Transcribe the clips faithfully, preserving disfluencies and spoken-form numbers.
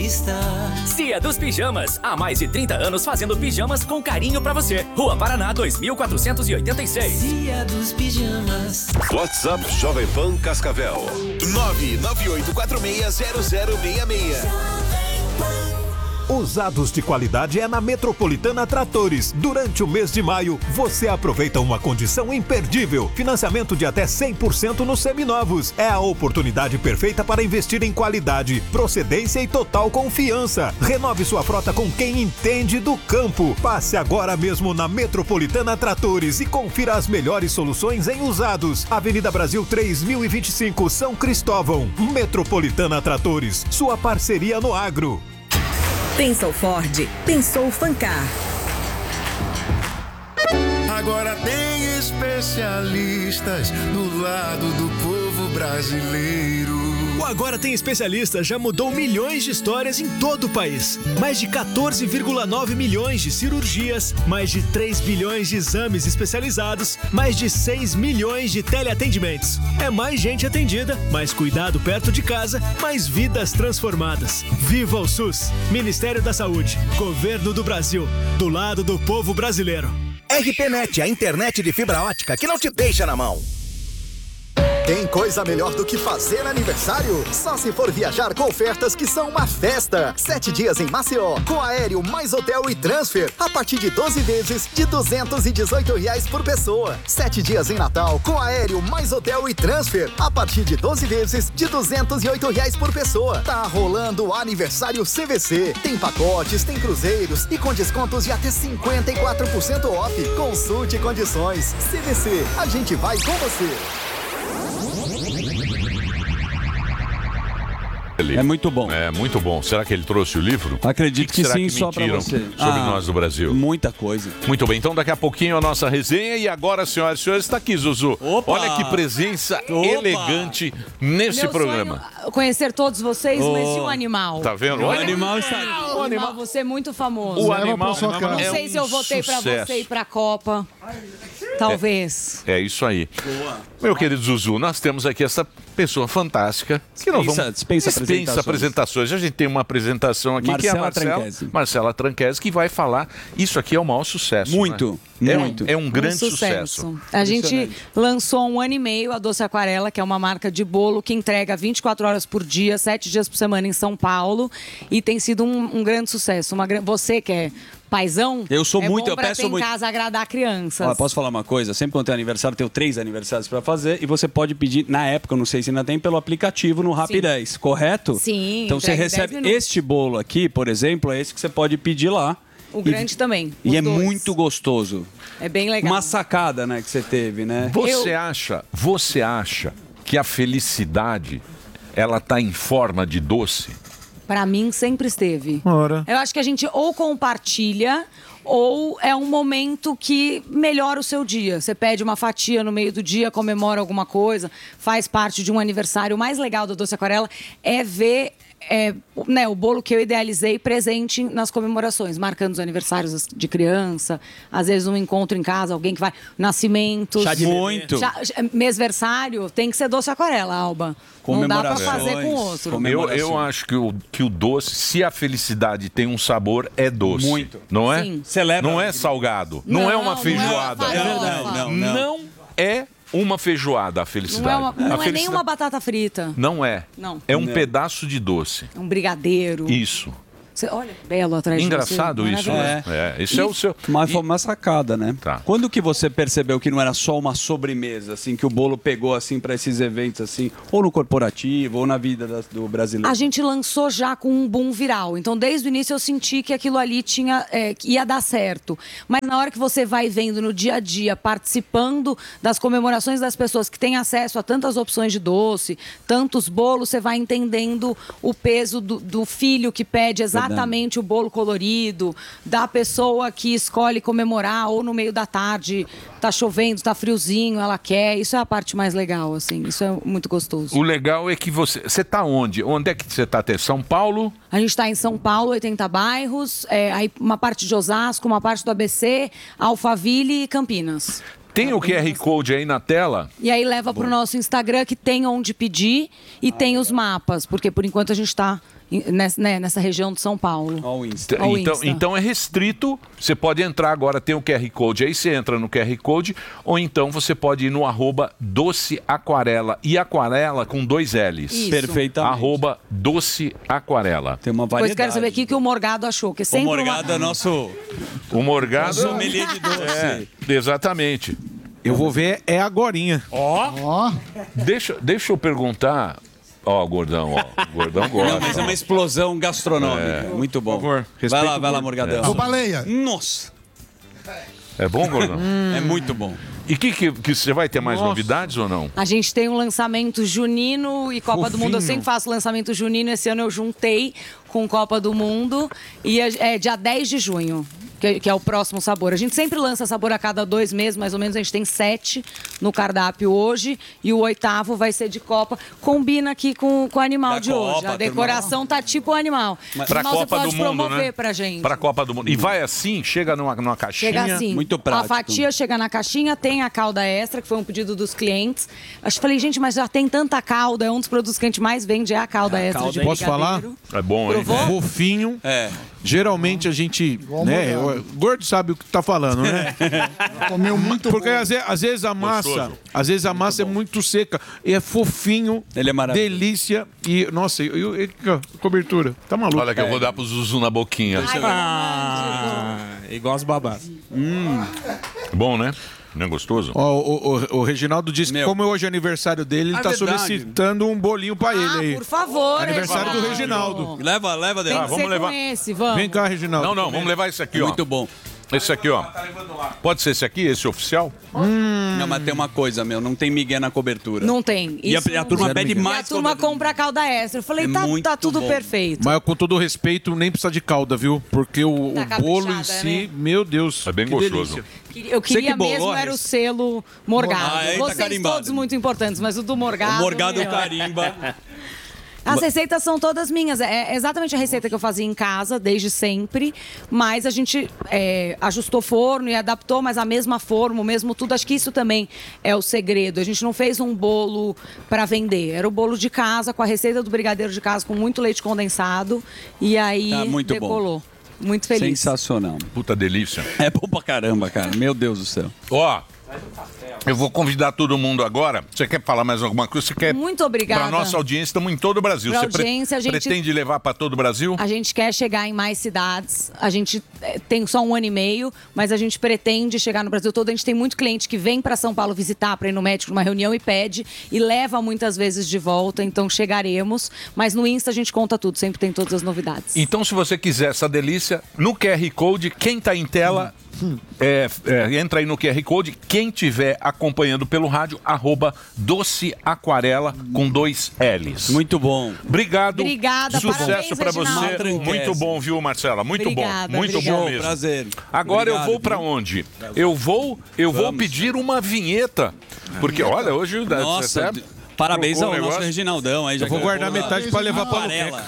está. Cia dos Pijamas, há mais de trinta anos fazendo pijamas com carinho pra você. Rua Paraná dois mil quatrocentos e oitenta e seis. Cia dos Pijamas. WhatsApp Jovem Pan Cascavel. nove nove oito quatro seis zero zero seis seis. Usados de qualidade é na Metropolitana Tratores. Durante o mês de maio, você aproveita uma condição imperdível. Financiamento de até cem por cento nos seminovos. É a oportunidade perfeita para investir em qualidade, procedência e total confiança. Renove sua frota com quem entende do campo. Passe agora mesmo na Metropolitana Tratores e confira as melhores soluções em usados. Avenida Brasil três mil e vinte e cinco, São Cristóvão. Metropolitana Tratores, sua parceria no agro. Pensou Ford, pensou Fancar. Agora tem especialistas do lado do povo brasileiro. O Agora Tem Especialistas já mudou milhões de histórias em todo o país. Mais de quatorze vírgula nove milhões de cirurgias, mais de três bilhões de exames especializados, mais de seis milhões de teleatendimentos. É mais gente atendida, mais cuidado perto de casa, mais vidas transformadas. Viva o SUS! Ministério da Saúde, Governo do Brasil, do lado do povo brasileiro. R P Net, a internet de fibra ótica que não te deixa na mão. Tem coisa melhor do que fazer aniversário? Só se for viajar com ofertas que são uma festa. Sete dias em Maceió, com aéreo mais hotel e transfer, a partir de doze vezes de duzentos e dezoito reais por pessoa. Sete dias em Natal, com aéreo mais hotel e transfer, a partir de doze vezes de duzentos e oito reais por pessoa. Tá rolando o aniversário C V C. Tem pacotes, tem cruzeiros e com descontos de até cinquenta e quatro por cento off. Consulte condições. C V C, a gente vai com você. É muito bom. É muito bom. Será que ele trouxe o livro? Acredito que, que que será sim, que só pra mentiram você. sobre Ah, nós do Brasil? Muita coisa. Muito bem, então daqui a pouquinho a nossa resenha e agora, senhoras e senhores, está aqui, Zuzu. Opa! Olha que presença Opa! elegante nesse Meu programa. sonho, conhecer todos vocês, Oh. mas e o animal? Tá vendo? O animal está... O animal, você é muito famoso. O animal Não é sei um se eu votei pra sucesso. você ir pra Copa. Talvez. É isso aí. Meu querido Zuzu, nós temos aqui essa pessoa fantástica que não Dispensa- vamos dispensa apresentações. apresentações. A gente tem uma apresentação aqui que é a Marcela Marcela Tranquese. Marcela Tranquese, que vai falar. Isso aqui é o maior sucesso. Muito, né? muito. É um, é um grande Um sucesso. A gente lançou há um ano e meio a Doce Aquarela, que é uma marca de bolo que entrega vinte e quatro horas por dia, sete dias por semana em São Paulo. E tem sido um, um grande sucesso. Uma, gran- você que é paizão, Eu sou é muito- bom eu pra peço ter em muito. casa agradar crianças. Ó, posso falar uma coisa? Sempre quando tem aniversário, eu tenho três aniversários pra fazer e você pode pedir, na época, eu não sei se ainda tem, pelo aplicativo no Rapidez, correto? Sim, Então você entrega em recebe dez minutos. este bolo aqui, por exemplo, é esse que você pode pedir lá. O E- grande também. E os é dois. muito gostoso. É bem legal. Uma sacada, né, que você teve, né? Você acha, você acha que a felicidade ela tá em forma de doce? Pra mim, sempre esteve. Ora. Eu acho que a gente ou compartilha ou é um momento que melhora o seu dia. Você pede uma fatia no meio do dia, comemora alguma coisa, faz parte de um aniversário. O mais legal do Doce Aquarela é ver é, né, o bolo que eu idealizei presente nas comemorações, marcando os aniversários de criança, às vezes um encontro em casa, alguém que vai... Nascimentos. Chá de Muito. Chá, mesversário, tem que ser Doce Aquarela, Alba. Não dá pra fazer com outro. Eu, eu acho que o, que o doce, se a felicidade tem um sabor, é doce. Muito. Não é? Sim. Celebra. Não é salgado. Não, Não, é uma não é feijoada. uma farofa. Não, não, não. Não é uma feijoada a Não felicidade. é, uma- A não é nem felicidade- uma batata frita. Não é. Não. É um Não. pedaço de doce. É um brigadeiro. Isso. Você, olha, belo atrás Engraçado de você. isso, Maravilhoso. né? É, isso é o seu... Mas foi uma sacada, né? Tá. Quando que você percebeu que não era só uma sobremesa, assim, que o bolo pegou, assim, pra esses eventos, assim, ou no corporativo, ou na vida da- do brasileiro? A gente lançou já com um boom viral. Então, desde o início, eu senti que aquilo ali tinha, é, que ia dar certo. Mas na hora que você vai vendo no dia a dia, participando das comemorações das pessoas que têm acesso a tantas opções de doce, tantos bolos, você vai entendendo o peso do, do filho que pede exatamente o bolo colorido, da pessoa que escolhe comemorar, ou no meio da tarde, tá chovendo, tá friozinho, ela quer. Isso é a parte mais legal, assim. Isso é muito gostoso. O legal é que você... Você tá onde? Onde é que você tá até? São Paulo? A gente está em São Paulo, oitenta bairros, é, aí uma parte de Osasco, uma parte do A B C, Alphaville e Campinas. Tem o Q R Code aí na tela? E aí leva para o nosso Instagram, que tem onde pedir, e tem os mapas, porque por enquanto a gente está nessa, né, nessa região de São Paulo. Ao Insta. Ao Então, Insta. então é restrito, você pode entrar agora, tem o Q R Code, aí você entra no Q R Code, ou então você pode ir no arroba Doce Aquarela, e Aquarela com dois L's. Isso. Perfeitamente. Arroba Doce Aquarela. Tem uma Depois variedade. quero saber aqui que o Morgado achou. Que O sempre Morgado uma... é nosso O Morgado... sommelier de doce. É, exatamente. Eu vou ver, é agorinha. Ó. Ó. Deixa, deixa eu perguntar... Ó, gordão, ó. O gordão gosta. Não, mas é uma explosão gastronômica. É. Muito bom. Por favor, Vai respeita lá, o vai lá, gordo. Morgadão. Ô, Baleia. Nossa. É bom, gordão? É muito bom. E que, que, que você vai ter mais Nossa. novidades ou não? A gente tem um lançamento junino e Copa do Mundo. Eu sempre faço lançamento junino. Esse ano eu juntei com Copa do Mundo. E é dia dez de junho. Que, que é o próximo sabor. A gente sempre lança sabor a cada dois meses, mais ou menos. A gente tem sete no cardápio hoje. E o oitavo vai ser de Copa. Combina aqui com, com o animal Da de Copa, hoje. A decoração tá tipo o animal. Pra Mas você Copa pode do Mundo, promover né? pra gente. Pra Copa do Mundo. E vai assim, chega numa, numa caixinha. Chega assim. Muito A prático. fatia chega na caixinha, tem a calda extra, que foi um pedido dos clientes. Acho que falei, gente, mas já tem tanta calda. É um dos produtos que a gente mais vende, é a calda extra calda de é- Posso brigadeiro. É bom, hein? Provou? Fofinho. É. Geralmente a gente, né, o gordo sabe o que tá falando, né? Comeu muito Porque bom. às vezes, às vezes a massa, Gostoso. às vezes a massa é muito seca e é fofinho, Ele é maravilhoso. delícia e nossa, eu, eu, eu- cobertura. Tá maluco? Olha que eu vou dar pro Zuzu na boquinha. Ai, Ah, igual as babás. Bom, né? Não é gostoso? Ó, o, o, o Reginaldo disse Meu. que como hoje é aniversário dele, ele É tá verdade. solicitando um bolinho pra ele Ah, aí. por favor. Aniversário do Reginaldo. Reginaldo. Leva, leva, Tem Deus. que vamos ser levar. com esse, vamos. Vem cá, Reginaldo. Não, não, vamos levar esse aqui, ó. Muito bom. Esse aqui, ó. Pode ser esse aqui, esse oficial? Não, mas tem uma coisa, meu. Não tem migué na cobertura. Não tem. E a, Isso e a não turma tem. pede E mais. a turma cobertura. compra a calda extra. Eu falei, É tá, muito tá tudo bom. perfeito. Mas com todo respeito, nem precisa de calda, viu? Porque o, Tá o bolo em caprichada, si, né? meu Deus. É bem que gostoso. delícia. Eu Você queria que bolou, mesmo, era o Alex? selo Morgado. Ah, aí tá Vocês carimbado. todos muito importantes, mas o do Morgado... O Morgado meu. carimba. As receitas são todas minhas. É exatamente a receita que eu fazia em casa, desde sempre. Mas a gente é, ajustou forno e adaptou, mas a mesma forma, o mesmo tudo. Acho que isso também é o segredo. A gente não fez um bolo para vender. Era o bolo de casa, com a receita do brigadeiro de casa, com muito leite condensado. E aí Tá muito bom. decolou. Muito feliz. Sensacional. Puta delícia. É bom pra caramba, cara. Meu Deus do céu. Ó, eu vou convidar todo mundo agora. Você quer falar mais alguma coisa? Você quer... Muito obrigada. Pra nossa audiência, estamos em todo o Brasil. Pra Você pre- audiência, a gente- pretende levar para todo o Brasil? A gente quer chegar em mais cidades. A gente eh, tem só um ano e meio, mas a gente pretende chegar no Brasil todo. A gente tem muito cliente que vem para São Paulo visitar, para ir no médico numa reunião e pede e leva muitas vezes de volta. Então chegaremos. Mas no Insta a gente conta tudo, sempre tem todas as novidades. Então, se você quiser essa delícia, no Q R Code, quem tá em tela, é, é, entra aí no Q R Code. Quem estiver acompanhando pelo rádio, arroba Doce Aquarela com dois L's. Muito bom. Obrigado. Obrigada, Sucesso parabéns, para Reginaldo. você. Muito bom, viu, Marcela? Muito Obrigada, bom. Muito obrigada. bom mesmo. Prazer. Agora Obrigado, eu vou para viu? onde? Eu vou, eu vou Vamos. pedir uma vinheta. Porque, olha, hoje... Nossa, você d- parabéns trocou ao o nosso negócio. Reginaldão aí. Já Eu vou ganhou guardar na- metade pra levar pra Aquarela.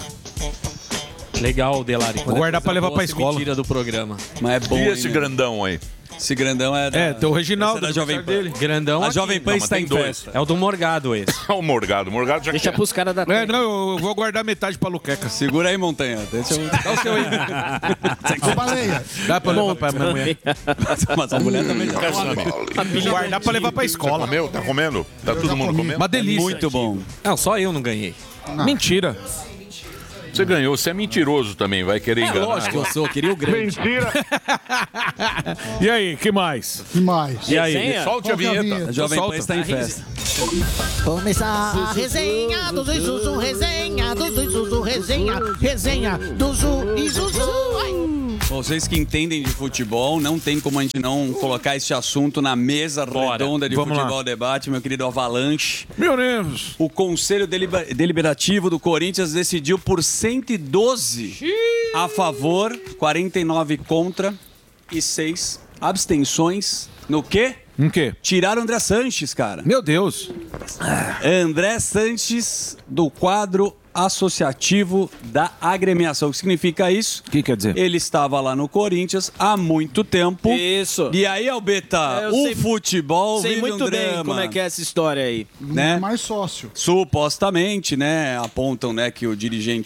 Legal, Delari. Vou guardar pra levar pra escola. Tira do programa. Mas é bom, E hein, esse meu? grandão aí? Esse grandão é da... É, tem o Reginaldo, esse é da Jovem Pan. dele. Grandão A aqui. Jovem Pan Não, mas está tem em dois. festa. É o do Morgado esse. Olha o Morgado. O Morgado já Deixa quer. pros caras da É, não, eu vou guardar metade pra Luqueca. Segura aí, Montanha. Deixa eu... Dá o seu aí. Ô, Baleia. Dá pra levar pra minha mulher. Mas a mulher também já. Vou guardar pra levar pra escola. Comeu? Tá comendo? Tá todo mundo comendo? Uma delícia. Muito bom. Não, só eu não ganhei. Mentira. Você ganhou, você é mentiroso também, vai querer enganar. Lógico que eu sou, queria o grande. E aí, que mais? Que mais? E aí? Resenha? Solte a Qual que é a vinheta. vinheta? A Jovem Pan Solta. está em festa. Começar a resenha do Zuzu, resenha do Zuzu, resenha, resenha do Zu e Zuzu. Ai. Vocês que entendem de futebol, não tem como a gente não colocar esse assunto na mesa Bora. redonda de Vamos futebol lá. debate, meu querido Avalanche. Meu Deus. O Conselho Deliber- Deliberativo do Corinthians decidiu por cento e doze a favor, quarenta e nove contra e seis abstenções. No quê? Em quê? Tiraram André Sanches, cara. Meu Deus. André Sanches do quadro associativo da agremiação. O que significa isso? O que quer dizer? Ele estava lá no Corinthians há muito tempo. Isso. E aí, Albeta, É, eu o sei- futebol Sei vive muito um bem drama. como é que é essa história aí. Né? Mais sócio. Supostamente, né, apontam, né, que o dirigente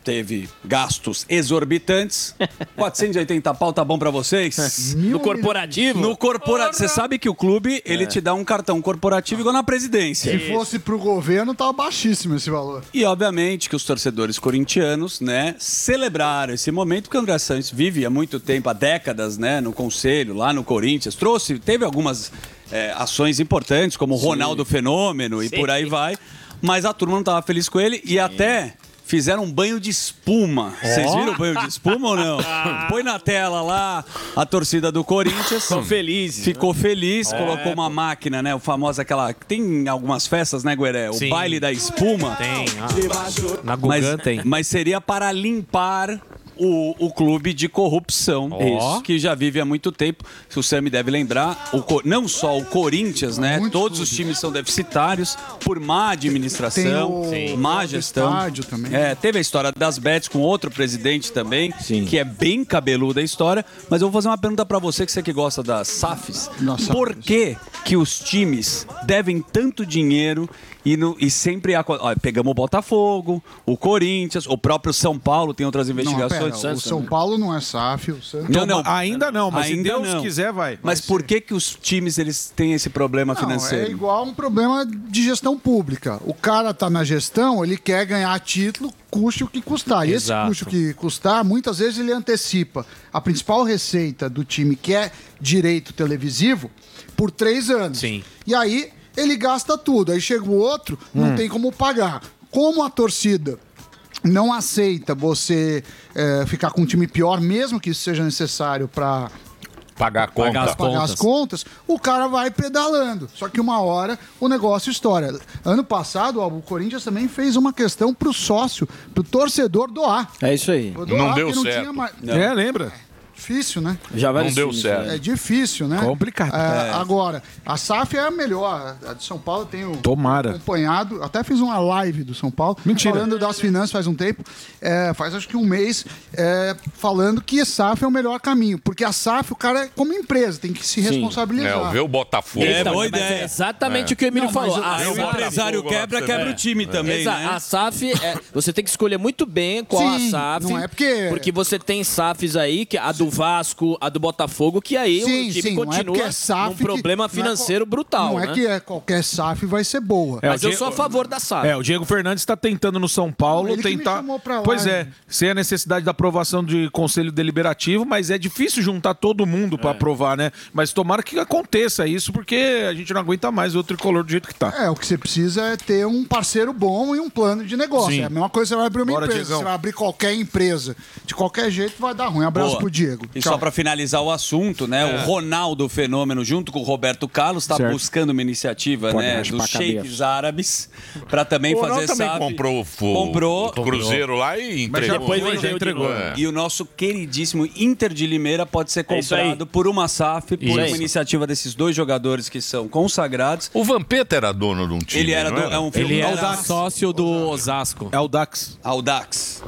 teve gastos exorbitantes. quatrocentos e oitenta pau tá bom pra vocês? No corporativo? No corporativo. Você sabe que o clube, ele É. te dá um cartão corporativo igual na presidência. Se fosse pro governo, tava baixíssimo esse valor. E, obviamente, que os torcedores corintianos, né, celebraram esse momento, porque o André Santos vive há muito tempo, há décadas, né, no Conselho, lá no Corinthians. Trouxe, teve algumas é, ações importantes, como o Ronaldo Fenômeno e Sim. por aí vai, mas a turma não estava feliz com ele e até fizeram um banho de espuma. Vocês viram o banho de espuma ou não? Põe na tela lá a torcida do Corinthians. Ficou feliz. Ficou feliz, É, colocou uma máquina, né? O famoso aquela... Tem em algumas festas, né, Gueré? O Sim. baile da espuma. Tem. ah. Na Gugan Mas, tem. mas seria para limpar o, o clube de corrupção, Ó. que já vive há muito tempo. Se o Sami deve lembrar, o, Co- não só o Corinthians, né? Todos os times são deficitários por má administração, Tem o- má o gestão. estádio também. É, teve a história das bets com outro presidente também, que é bem cabeluda a história. Mas eu vou fazer uma pergunta para você, que você que gosta das S A Fs. Por que que os times devem tanto dinheiro e, no, e sempre... aco- Ó, pegamos o Botafogo, o Corinthians, o próprio São Paulo tem outras Não, investigações. pera, o São Paulo não é S A F, o Santos... Não, não. Ainda não, mas se Ainda Deus não. quiser, vai. Mas por que que os times eles têm esse problema Não, financeiro? é igual um problema de gestão pública. O cara tá na gestão, ele quer ganhar título, custe o que custar. E esse Exato. custe o que custar, muitas vezes ele antecipa a principal receita do time, que é direito televisivo, por três anos. Sim. E aí ele gasta tudo. Aí chega o outro, não Hum. tem como pagar. Como a torcida não aceita você eh, ficar com um time pior, mesmo que isso seja necessário para Pagar a conta. pagar, pagar as contas, o cara vai pedalando. Só que uma hora o negócio estoura. Ano passado, ó, o Corinthians também fez uma questão pro sócio, pro torcedor doar. É isso aí. Vou doar, Não deu porque certo. tinha mais- É, lembra? Difícil, né? Já Não deu certo. É difícil, né? Complicado. É, É. Agora, a S A F é a melhor. A de São Paulo eu tenho Tomara. acompanhado. Até fiz uma live do São Paulo. Mentira. Falando das finanças faz um tempo. É, faz acho que um mês. é, falando que a S A F é o melhor caminho. Porque a S A F, o cara é como empresa, tem que se Sim. responsabilizar. É, ver o Botafogo. É, Então, boa mas ideia. é exatamente É. o que o Emílio Não, mas falou. o- A Aí o S A F empresário Botafogo lá quebra, pra quebra você o time também, Exa- né? A S A F, é, você tem que escolher muito bem qual Sim, a S A F. não é porque- Porque você tem S A Fs aí, que a do Vasco, a do Botafogo, que aí Sim, o time sim, não é continua porque é S A F num que- problema não é financeiro qual- brutal. Não é né? que é qualquer S A F vai ser boa. É, Mas o eu Diego- sou a favor da S A F. É, o Diego Fernandes está tentando no São Paulo Ele que me tentar. chamou pra lá, Pois é, né? sem a necessidade da aprovação de conselho deliberativo, mas é difícil juntar todo mundo para aprovar, né? Mas tomara que aconteça isso, porque a gente não aguenta mais o tricolor do jeito que tá. É, o que você precisa é ter um parceiro bom e um plano de negócio. Sim. É a mesma coisa que você vai abrir uma Bora, empresa. Diegão. Você vai abrir qualquer empresa. De qualquer jeito vai dar ruim. Abraço Boa. pro Diego. E Tchau. só para finalizar o assunto, né? É. O Ronaldo Fenômeno, junto com o Roberto Carlos, está Certo. buscando uma iniciativa, Pode né, raspar dos a cabeça. sheiks árabes para também O fazer Ronaldo também S A F. comprou o, fo- Comprou. o Cruzeiro lá e Mas entregou. depois Já vendeu de entregou. novo. É. E o nosso queridíssimo Inter de Limeira pode ser É isso aí. comprado por uma S A F, por Isso. uma iniciativa desses dois jogadores que são consagrados. O Vampeta era dono de um time. Ele era não do, é um filme Ele do era Audax. sócio do Osasco. É o Dax. Audax.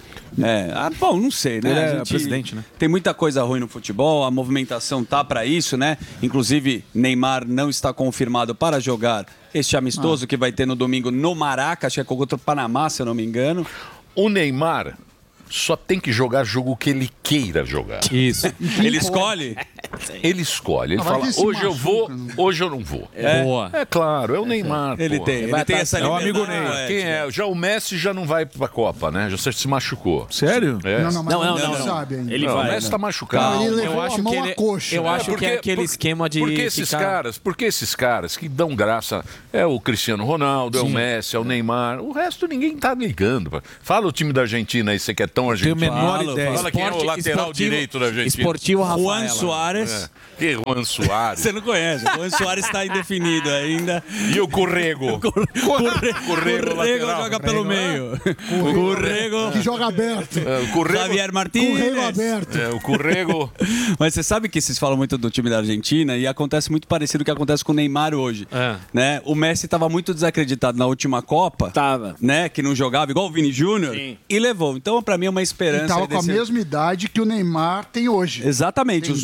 É, ah, bom, não sei, né? Ele A é gente- presidente, né? Tem muita coisa ruim no futebol, a movimentação tá para isso, né? Inclusive, Neymar não está confirmado para jogar este amistoso que vai ter no domingo no Maraca, acho que é contra o Panamá, se eu não me engano. O Neymar só tem que jogar jogo que ele queira jogar. Isso. Ele escolhe? Ele escolhe. Ele Ah, vai fala, que se hoje eu vou, machuca, né? hoje eu não vou. É. Boa. É claro, é o Neymar. Ele pô. tem, ele vai tem tá- essa é o amigo liberdade Ney. poética. Quem é? Já o Messi já não vai pra Copa, né? Já se machucou. Sério? É. Não, não, mas Não, não, não, não, não. sabe ainda. Ele Não, vai. o Messi né? tá machucado. Ele Eu levou acho a mão que à ele- coxa. eu acho que é aquele esquema de Porque esses ficar- caras, porque esses caras que dão graça é o Cristiano Ronaldo, é o Messi, é o Neymar. O resto ninguém tá ligando. pô. Fala o time da Argentina aí, você que é tão argentino. Tenho a menor Fala, ideia. Fala quem é o Esporte- lateral esportivo- direito da Argentina. Esportivo Rafael. Juan Soares. É. Que Juan Soares. Você não conhece, o Juan Soares está indefinido ainda. E o Corrego. Corrego, Corrego lateral. joga pelo meio. Corrego. Que joga aberto. É, o Corrego. Javier Corrego Martínez. aberto. É, o Corrego. Mas você sabe que vocês falam muito do time da Argentina e acontece muito parecido com o que acontece com o Neymar hoje. É. Né? O Messi estava muito desacreditado na última Copa. Tava. Né? Que não jogava, igual o Vini Júnior. Sim. E levou. Então, para mim, é uma Ele esperança. tava aí com a desse- mesma idade que o Neymar tem hoje. Exatamente, Tem os números trinta e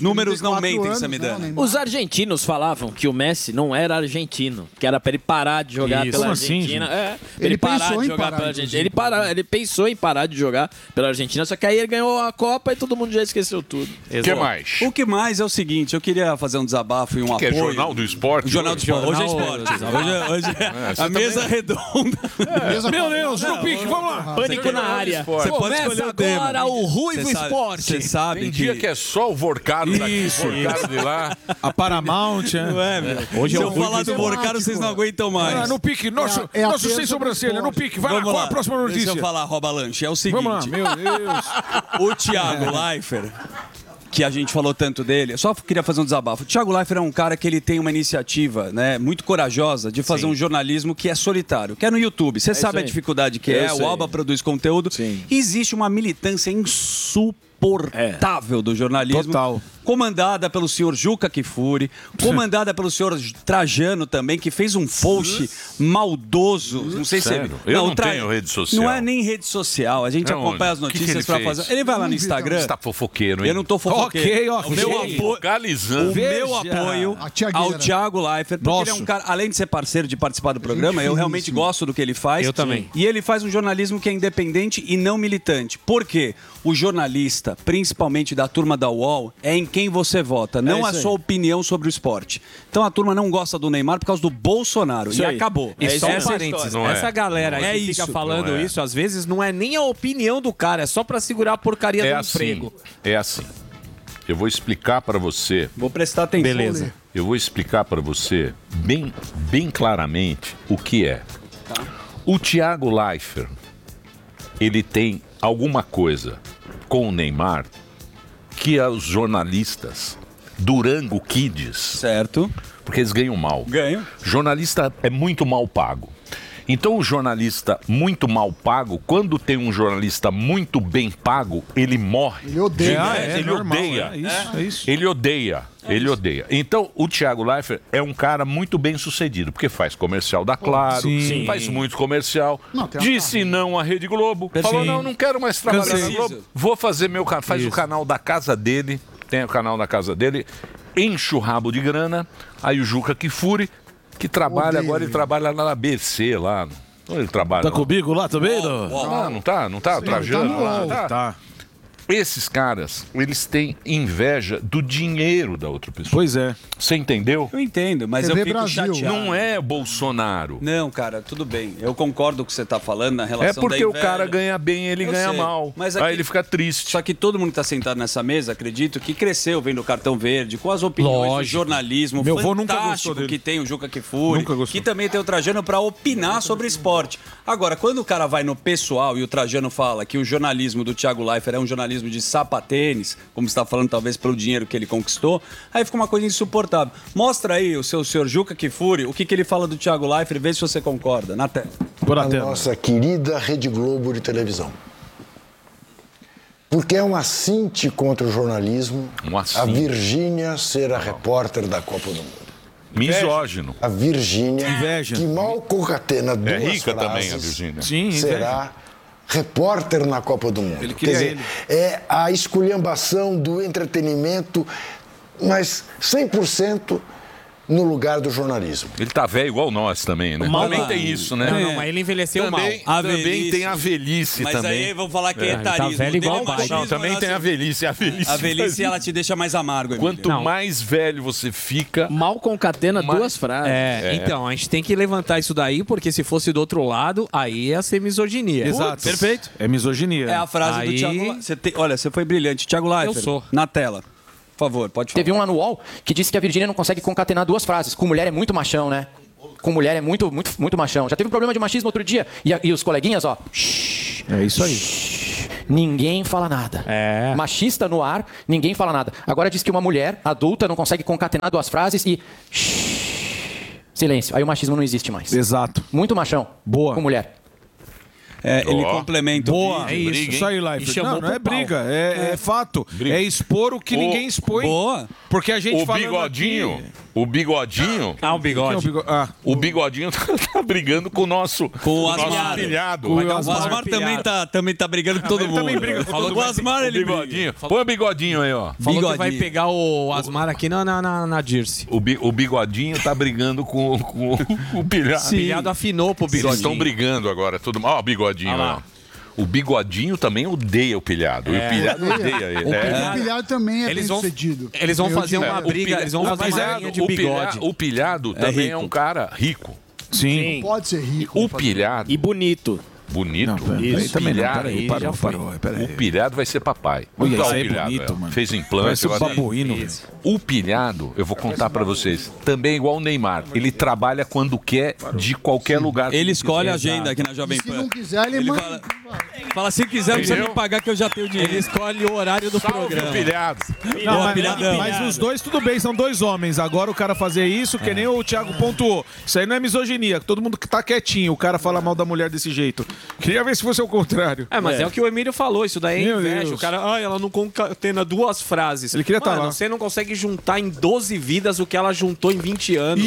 não quatro mentem, anos, Samidana. né, o Neymar. Os argentinos falavam que o Messi não era argentino, que era pra ele parar de jogar Isso. pela Como assim, Argentina. gente? é, Ele ele parar pensou de em jogar parar, pela inclusive. Argentina. Ele, para, ele pensou em parar de jogar pela Argentina, só que aí ele ganhou a Copa e todo mundo já esqueceu tudo. O que mais? O que mais é o seguinte, eu queria fazer um desabafo e um Que é apoio. Jornal do Esporte? Jornal do Esporte. Hoje é esporte. Hoje é, hoje é É, você a mesa também- redonda. Meu Deus, no pique, vamos lá. Pânico na área. Você pode Começa escolher o tema. agora o Ruivo Você sabe- Esporte. Você sabe Tem que... dia que é só o Vorcado daqui, Isso, Vorcado de lá. A Paramount, é. Não é, meu? Hoje Se é eu o falar do Ruivo Morcaro, vocês não aguentam mais. Ah, no pique, nosso, É a- é a nosso sem terça sobrancelha, do no esporte. pique. Vai lá, Vamos qual lá. a próxima notícia? Deixa eu falar, Rouba Lanche. É o seguinte. Vamos lá, meu Deus. O Thiago Leifert, que a gente falou tanto dele, eu só queria fazer um desabafo. O Thiago Leifert é um cara que ele tem uma iniciativa, né, muito corajosa de fazer Sim. um jornalismo que é solitário, que é no YouTube. Você sabe isso a aí. dificuldade que Eu é, sei. o Alba produz conteúdo. Sim. Existe uma militância insuportável do jornalismo. Total. Comandada pelo senhor Juca Kfouri, comandada pelo senhor Trajano também, que fez um post maldoso. Não sei Sério? se Eu não Tra- tenho rede social. Não é nem rede social. A gente É onde? acompanha as O que que notícias ele pra fez? fazer. Ele vai lá no Instagram. Você tá fofoqueiro, hein? Eu não tô fofoqueiro. Ok, ok. O meu apoio, Focalizando. o meu Veja. apoio A Thiagueira. ao Thiago Leifert, porque ele é um Nosso. cara, além de ser parceiro de participar do programa, eu realmente gosto do que ele faz. Eu também. E ele faz um jornalismo que é independente e não militante. Por quê? O jornalista, principalmente da turma da U O L, é em quem você vota, não isso a aí. sua opinião sobre o esporte. Então a turma não gosta do Neymar por causa do Bolsonaro. Isso e aí. acabou. E só um Essa é a parênteses, história. Não é. essa galera aí É que fica isso. falando Não é. isso, às vezes, não é nem a opinião do cara, é só pra segurar a porcaria É do assim. emprego. É assim. Eu vou explicar para você. Vou prestar atenção. Beleza. Eu vou explicar para você bem, bem claramente o que é. O Thiago Leifert, ele tem alguma coisa com o Neymar que os jornalistas Durango Kids, Certo. porque eles ganham mal. Ganho. Jornalista é muito mal pago. Então o jornalista muito mal pago, quando tem um jornalista muito bem pago, ele morre. Ele odeia. De- Ah, é ele normal, odeia. é isso, é isso. Ele odeia. Ele odeia. Então, o Thiago Leifert é um cara muito bem sucedido, porque faz comercial da Claro, Sim. faz muito comercial. Não, tem uma Disse não à Rede Globo. Perfeito. Falou, não, não quero mais trabalhar na Cansei. Globo. Vou fazer meu canal. Faz o Isso. canal da casa dele. Tem o canal da casa dele. Enche o rabo de grana. Aí o Juca Kfouri, que trabalha Odeio agora, ele ele. trabalha lá na B C, lá. Onde ele trabalha? Tá lá? comigo lá também? Ó, não? ó. Ah, não tá? Não tá? Trajando tá no lá? UOL. Tá. Tá. Esses caras, eles têm inveja do dinheiro da outra pessoa. Pois é. Você entendeu? Eu entendo, mas T V eu fico Brasil. chateado. Não é Bolsonaro. Não, cara, tudo bem. Eu concordo com o que você está falando na relação É porque da o inveja. cara ganha bem, ele Eu ganha sei, mal. mas Aí aqui- ele fica triste. Só que todo mundo que está sentado nessa mesa, acredito, que cresceu vendo o Cartão Verde, com as opiniões do Lógico. jornalismo Meu avô nunca fantástico gostou dele. que tem o Juca Kfouri, Nunca gostou. que também tem o Trajano para opinar sobre esporte. Agora, quando o cara vai no pessoal e o Trajano fala que o jornalismo do Thiago Leifert é um jornalismo de sapatênis, como você está falando, talvez pelo dinheiro que ele conquistou, aí fica uma coisa insuportável. Mostra aí o seu senhor Juca Kfouri, o que, que ele fala do Thiago Leifert, vê se você concorda. Na tela. Por a atento. nossa querida Rede Globo de televisão. Porque é um assinte contra o jornalismo Um assinte. a Virgínia ser a repórter da Copa do Mundo. Misógino. A Virgínia, Inveja. que mal concatena duas É rica frases, também a Virgínia. Sim, inveja. será repórter na Copa do Mundo. Ele Quer queria dizer, ele. é a esculhambação do entretenimento, mas cem por cento no lugar do jornalismo. Ele tá velho igual nós também, né? Mal- Também tem isso, né? Não, não, mas ele envelheceu também, mal. A também velhice. tem a velhice Mas também. aí vamos falar que é, É. Ele tá etarismo. velho igual Dele é o pai. machismo, Não, também né? tem a velhice. A velhice, A velhice, ela te deixa mais amargo, Emílio. Quanto Não. mais velho você fica, Mal concatena Mas- duas frases. É, É. então, a gente tem que levantar isso daí, porque se fosse do outro lado, aí ia ser misoginia. Exato. Perfeito. É misoginia. É a frase do Aí- Thiago. Você tem- Olha, você foi brilhante. Thiago Leifert. Eu sou. Na tela. Por favor, pode falar. Teve um lá no U O L que disse que a Virgínia não consegue concatenar duas frases. Com mulher é muito machão, né? Com mulher é muito, muito, muito machão. Já teve um problema de machismo outro dia. E, a- e os coleguinhas, ó. "Shhh, É isso aí. shhh, ninguém fala nada. É. Machista no ar, ninguém fala nada. Agora diz que uma mulher adulta não consegue concatenar duas frases e. "Shhh, silêncio. Aí o machismo não existe mais. Exato. Muito machão. Boa. Com mulher. É, ele Ó. complementa Boa, o é vídeo. isso. briga, Isso aí, E Leifert. chamou Não, não é pro pau. briga, é, é fato. É expor o que O- ninguém expõe. Boa. Porque a gente o falando bigodinho, aqui- O Bigodinho. Ah, o Bigode. O, ah. o Bigodinho tá, tá brigando com o nosso, Com o nosso Asmar. afilhado. Com o Asmar, o Asmar também, tá, também tá brigando com todo mundo. Também briga com Falou todo com o mundo. Asmar, O ele Bigodinho. Põe o Bigodinho aí, ó. Falou que vai pegar o Asmar aqui na, na, na, na Dirce. O, bi, o Bigodinho tá brigando com, com o Pilhado. Sim. O Pilhado afinou pro Bigodinho. Eles estão brigando agora. Tudo... Ó, o Bigodinho, Ah lá. ó. O Bigodinho também odeia o Pilhado. É. O Pilhado odeia ele. O É. pilhado também é Eles bem vão- sucedido. eles vão Ganhou fazer dinheiro. uma briga, eles vão o fazer uma pilhado, linha de o bigode. pilhado, o Pilhado É também rico. é um cara rico. Sim. Pode ser rico. O Pilhado. E bonito. Bonito. peraí, O também não, Pilhado- peraí, parou, parou, peraí. O Pilhado vai ser papai. Olha, Então, isso o aí é Pilhado, bonito, é, mano. fez implante. Parece um agora- babuíno, velho. O Pilhado, eu vou contar pra vocês, também é igual o Neymar. Ele trabalha quando quer, de qualquer lugar. que Ele escolhe a quiser. agenda aqui na Jovem Se Pan. não quiser, ele, Ele manda. fala, fala, se quiser, não precisa Entendeu? me pagar que eu já tenho dinheiro. Ele escolhe o horário do Salve programa. o Pilhado. Não, Boa, mas, pilhadão. mas os dois, tudo bem, são dois homens. Agora o cara fazer isso, que nem o Thiago pontuou. Isso aí não é misoginia. Todo mundo que tá quietinho, o cara fala mal da mulher desse jeito. Queria ver se fosse o contrário. É, mas é. o que o Emílio falou, isso daí é Meu inveja. Deus. O cara, ah, ela não concatena duas frases. Ele queria tá Mano, lá. você não consegue juntar em doze vidas o que ela juntou em vinte anos.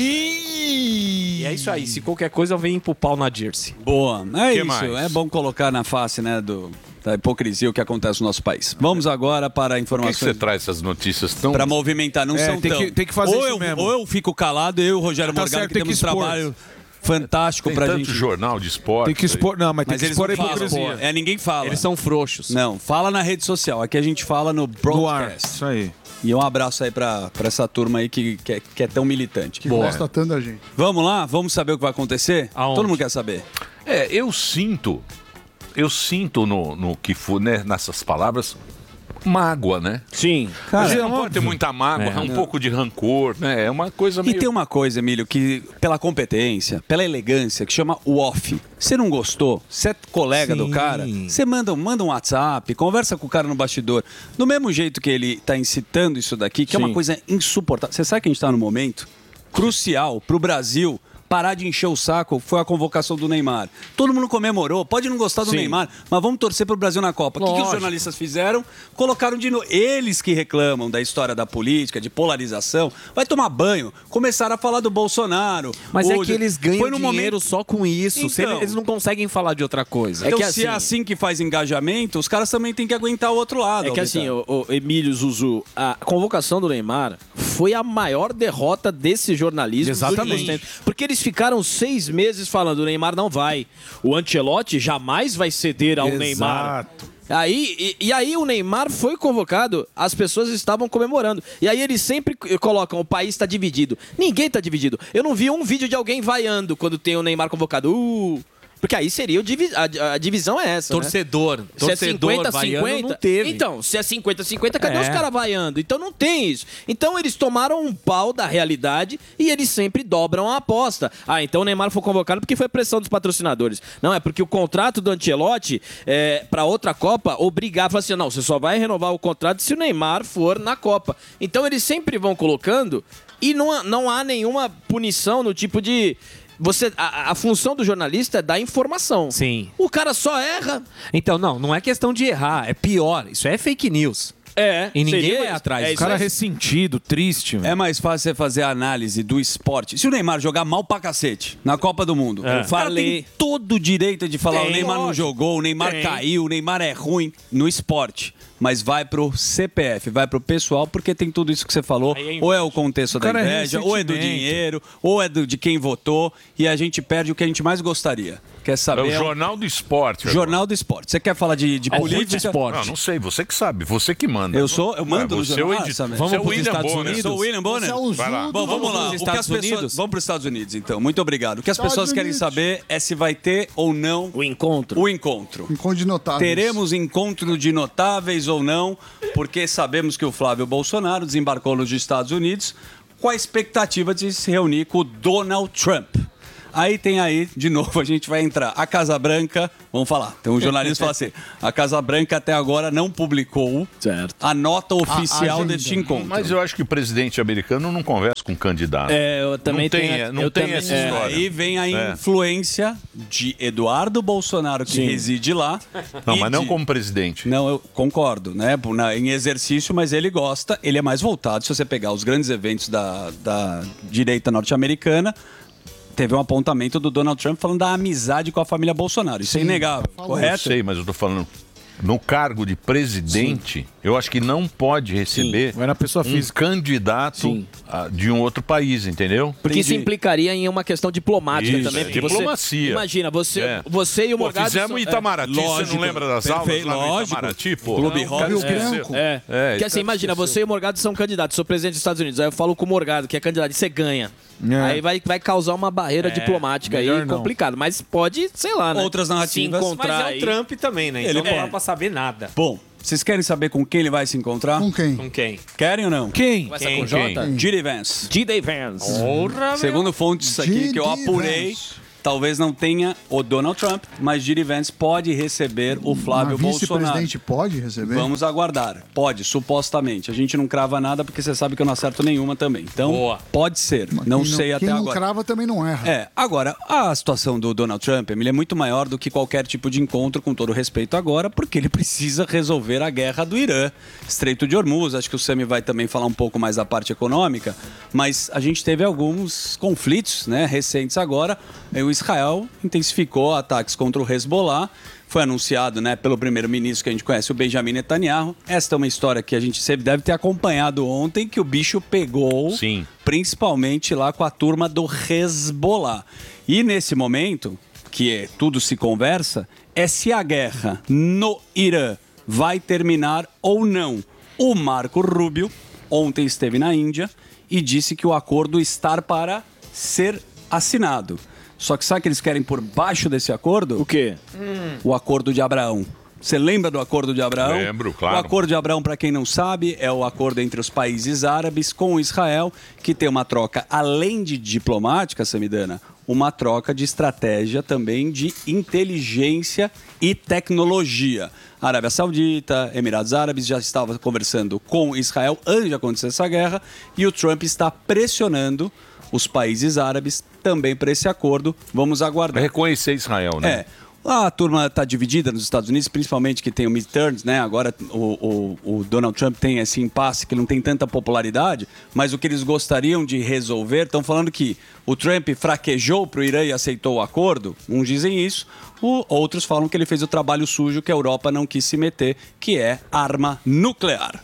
E é isso aí, se qualquer coisa, vem pro pau na Jersey. Boa, é Que isso. mais? É bom colocar na face, né, do, da hipocrisia o que acontece no nosso país. Vamos agora para Por que que informações. você traz essas notícias tão... Para movimentar, não É, são tem tão. que- tem que fazer ou isso eu, mesmo. Ou eu fico calado, eu e o Rogério Tá Morgado, certo, que tem temos que um expor. trabalho fantástico Tem pra tanto gente. jornal de esporte. Tem que expor. Não, mas tem Mas que eles expor a não falam, hipocrisia. pô. É, ninguém fala. Eles são frouxos. Não, fala na rede social. Aqui a gente fala no No ar. broadcast. Isso aí. E um abraço aí pra, pra essa turma aí que, que, é, que é tão militante. Que gosta tanto da gente. Vamos lá? Vamos saber o que vai acontecer? Aonde? Todo mundo quer saber. É, eu sinto, eu sinto no, no que for, né, nessas palavras, mágoa, né? Sim. a gente é não pode ter muita mágoa, É. um pouco de rancor, né? É uma coisa E meio... tem uma coisa, Emílio, que pela competência, pela elegância, que chama o off. Você não gostou? Você é colega do Sim. cara? Você manda, manda um WhatsApp, conversa com o cara no bastidor. Do mesmo jeito que ele está incitando isso daqui, que é uma Sim. coisa insuportável. Você sabe que a gente está num momento crucial para o Brasil parar de encher o saco, foi a convocação do Neymar. Todo mundo comemorou, pode não gostar do Sim. Neymar, mas vamos torcer pro Brasil na Copa. O que, que os Lógico. jornalistas fizeram? Colocaram de novo. Eles que reclamam da história da política, de polarização, vai tomar banho, começaram a falar do Bolsonaro. Mas é O- que eles ganham foi no dinheiro momento- só com isso. Se Então. ele- eles não conseguem falar de outra coisa. Então, É que se é assim- assim que faz engajamento, os caras também têm que aguentar o outro lado. É que assim, Alberto. o, o Emílio Zuzu, a convocação do Neymar foi a maior derrota desse jornalismo. dos últimos Exatamente. tempos. Porque eles ficaram seis meses falando, o Neymar não vai. O Ancelotti jamais vai ceder ao Neymar. Aí, e, e aí o Neymar foi convocado, as pessoas estavam comemorando. E aí eles sempre c- colocam, o país está dividido. Ninguém está dividido. Eu não vi um vídeo de alguém vaiando quando tem o Neymar convocado. Uh, porque aí seria o divi a, a divisão é essa, né? Torcedor. Se é Torcedor cinquenta vaiano, cinquenta, não teve. então, se é cinquenta cinquenta, cadê É. os caras vaiando? Então não tem isso. Então eles tomaram um pau da realidade e eles sempre dobram a aposta. Ah, então o Neymar foi convocado porque foi pressão dos patrocinadores. Não, é porque o contrato do Ancelotti é, para outra Copa obrigava, falava assim, não, você só vai renovar o contrato se o Neymar for na Copa. Então eles sempre vão colocando e não, há- não há nenhuma punição no tipo de... Você, a, a função do jornalista é dar informação. Sim. O cara só erra. Então, não, não é questão de errar, é pior. Isso é fake news. É. E ninguém seria vai isso. atrás. É O isso cara aí. ressentido, triste. É mais fácil você fazer a análise do esporte. Se o Neymar jogar mal pra cacete na Copa do Mundo, É. o cara tem todo o direito de falar: Tem, o Neymar não lógico. jogou, o Neymar Tem. caiu, o Neymar é ruim no esporte. Mas vai pro C P F, vai pro pessoal, porque tem tudo isso que você falou. Aí é Ou é o contexto da cara é inveja, ou é do ressentimento. dinheiro, ou é do, de quem votou, e a gente perde o que a gente mais gostaria. Quer É saber? o Jornal do Esporte. Jornal do Esporte. Você quer falar de, de É o política? esporte. Não, não sei, você que sabe, você que manda. Eu sou, eu mando É, no você jornal. é o edi- sabe? Vamos Você é o pros William Estados Bonner. Unidos? Sou o William Bonner. Você é o Vai lá. Zudo Bom, vamos do- lá. Nos O que as Estados pessoas... Unidos? Vamos para os Estados Unidos, então. Muito obrigado. O que as Estados pessoas querem Unidos. saber é se vai ter ou não O encontro. o encontro. Encontro de notáveis. Teremos encontro de notáveis ou não, porque sabemos que o Flávio Bolsonaro desembarcou nos Estados Unidos com a expectativa de se reunir com o Donald Trump. Aí tem aí, de novo, a gente vai entrar. A Casa Branca, vamos falar. Tem um jornalista que fala assim: a Casa Branca até agora não publicou a nota oficial A- a deste agenda. encontro. Mas eu acho que o presidente americano não conversa com candidato. É, eu também não tem, tenho- não eu tem também- essa É, história. aí vem a É. influência de Eduardo Bolsonaro, que Sim. reside lá. Não, e mas não de- como presidente. Não, eu concordo, né? Na- em exercício, mas ele gosta, ele é mais voltado. Se você pegar os grandes eventos da, da direita norte-americana, teve um apontamento do Donald Trump falando da amizade com a família Bolsonaro. Isso é inegável, Eu correto? sei, mas eu tô falando. No cargo de presidente, eu acho que não pode receber um candidato ah, de um outro país, entendeu? Porque isso implicaria em uma questão diplomática Isso, também. é porque você- diplomacia. imagina, você, É. você e o Pô, Morgado... fizemos são- em Itamaraty, você não lembra das aulas Perfeito, lá no lógico. Itamaraty, pô? Clube Não, Rock. Rio É. Branco. É. É, Porque assim, então imagina, esqueceu. você e o Morgado são candidatos, sou presidente dos Estados Unidos, aí eu falo com o Morgado, que é candidato, e você ganha. É. Aí vai, vai causar uma barreira É, diplomática aí melhor não. complicada. Mas pode, sei lá, né? Outras narrativas. Se encontrar Mas é o aí. Trump também, né? Então Ele não dá pode. pra saber nada. Bom, vocês querem saber com quem ele vai se encontrar? Com quem? Com quem? Querem ou não? Quem? Começa com J? J D Vance. J D Vance. Porra, Segundo fontes aqui que eu J D apurei, Vance. talvez não tenha o Donald Trump, mas J D Vance pode receber o Flávio Mas Bolsonaro. vice-presidente pode receber? Vamos aguardar. Pode, supostamente. A gente não crava nada porque você sabe que eu não acerto nenhuma também. Então, Boa. pode ser. Não Quem sei até quem não agora. crava também não erra. É, agora, a situação do Donald Trump, Emília, é muito maior do que qualquer tipo de encontro, com todo respeito agora, porque ele precisa resolver a guerra do Irã. Estreito de Hormuz, acho que o Sami vai também falar um pouco mais da parte econômica, mas a gente teve alguns conflitos, né, recentes agora. O Israel intensificou ataques contra o Hezbollah. Foi anunciado, né, pelo primeiro-ministro que a gente conhece, o Benjamin Netanyahu. Esta é uma história que a gente sempre deve ter acompanhado ontem, que o bicho pegou, Sim. principalmente lá com a turma do Hezbollah. E nesse momento, que é, tudo se conversa, é se a guerra no Irã vai terminar ou não. O Marco Rubio ontem esteve na Índia e disse que o acordo está para ser assinado. Só que sabe o que eles querem por baixo desse acordo? O quê? O Acordo de Abraão. Você lembra do Acordo de Abraão? Lembro, claro. O Acordo de Abraão, para quem não sabe, é o acordo entre os países árabes com Israel, que tem uma troca, além de diplomática, Samidana, uma troca de estratégia também de inteligência e tecnologia. A Arábia Saudita, Emirados Árabes já estavam conversando com Israel antes de acontecer essa guerra e o Trump está pressionando os países árabes também para esse acordo. Vamos aguardar. Reconhecer Israel, né? É. A turma está dividida nos Estados Unidos, principalmente que tem o midterms, né? Agora o, o, o Donald Trump tem esse impasse que não tem tanta popularidade, mas o que eles gostariam de resolver, estão falando que o Trump fraquejou para o Irã e aceitou o acordo. Uns dizem isso, o, outros falam que ele fez o trabalho sujo que a Europa não quis se meter, que é arma nuclear.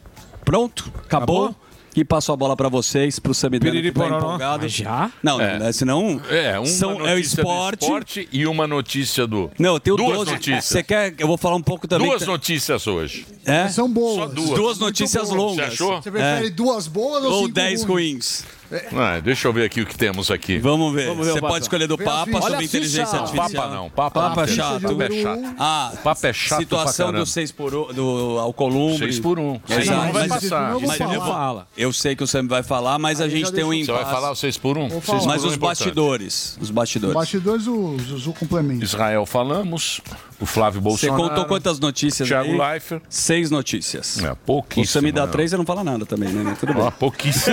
Pronto? Acabou? Acabou? E passo a bola para vocês, para o Samidana, que tá Piriri-pororó. empolgado. Mas já? Não, É. né, senão É, uma são, notícia é o do esporte. esporte e uma notícia do... Não, eu tenho duas doze. notícias. Você quer? Eu vou falar um pouco também. Duas notícias hoje. É? São boas. Só duas. Duas Muito notícias boas. longas. Você achou? Você prefere É. duas boas ou, Ou cinco dez ruins? ruins. Ah, deixa eu ver aqui o que temos aqui. Vamos ver. Vamos ver o Você Papa. pode escolher do Vê a Papa ficha. sobre Olha a inteligência ficha. artificial. Papa não. Papa, Papa não tem. chato. Papa é chato. Ah, Papa é chato situação pra do caramba. seis por um, do Alcolumbre. Seis por um. Exato. Seis por um vai Mas- passar. Eu vou Mas falar. eu, vou- eu sei que o Sam vai falar, mas a Aí gente já tem um deixa Você impasse. vai falar o seis por um? Vou seis falar. por Mas um é os importante. bastidores. Os bastidores. Bastidores, o Zuzu complementa. Israel falamos, o Flávio Você Bolsonaro. contou quantas notícias Thiago aí? Leifert. Seis notícias. É, O pouquíssimo. Sam me dá né? três, você não fala nada também, né? Tudo bem. Ó, pouquíssimo.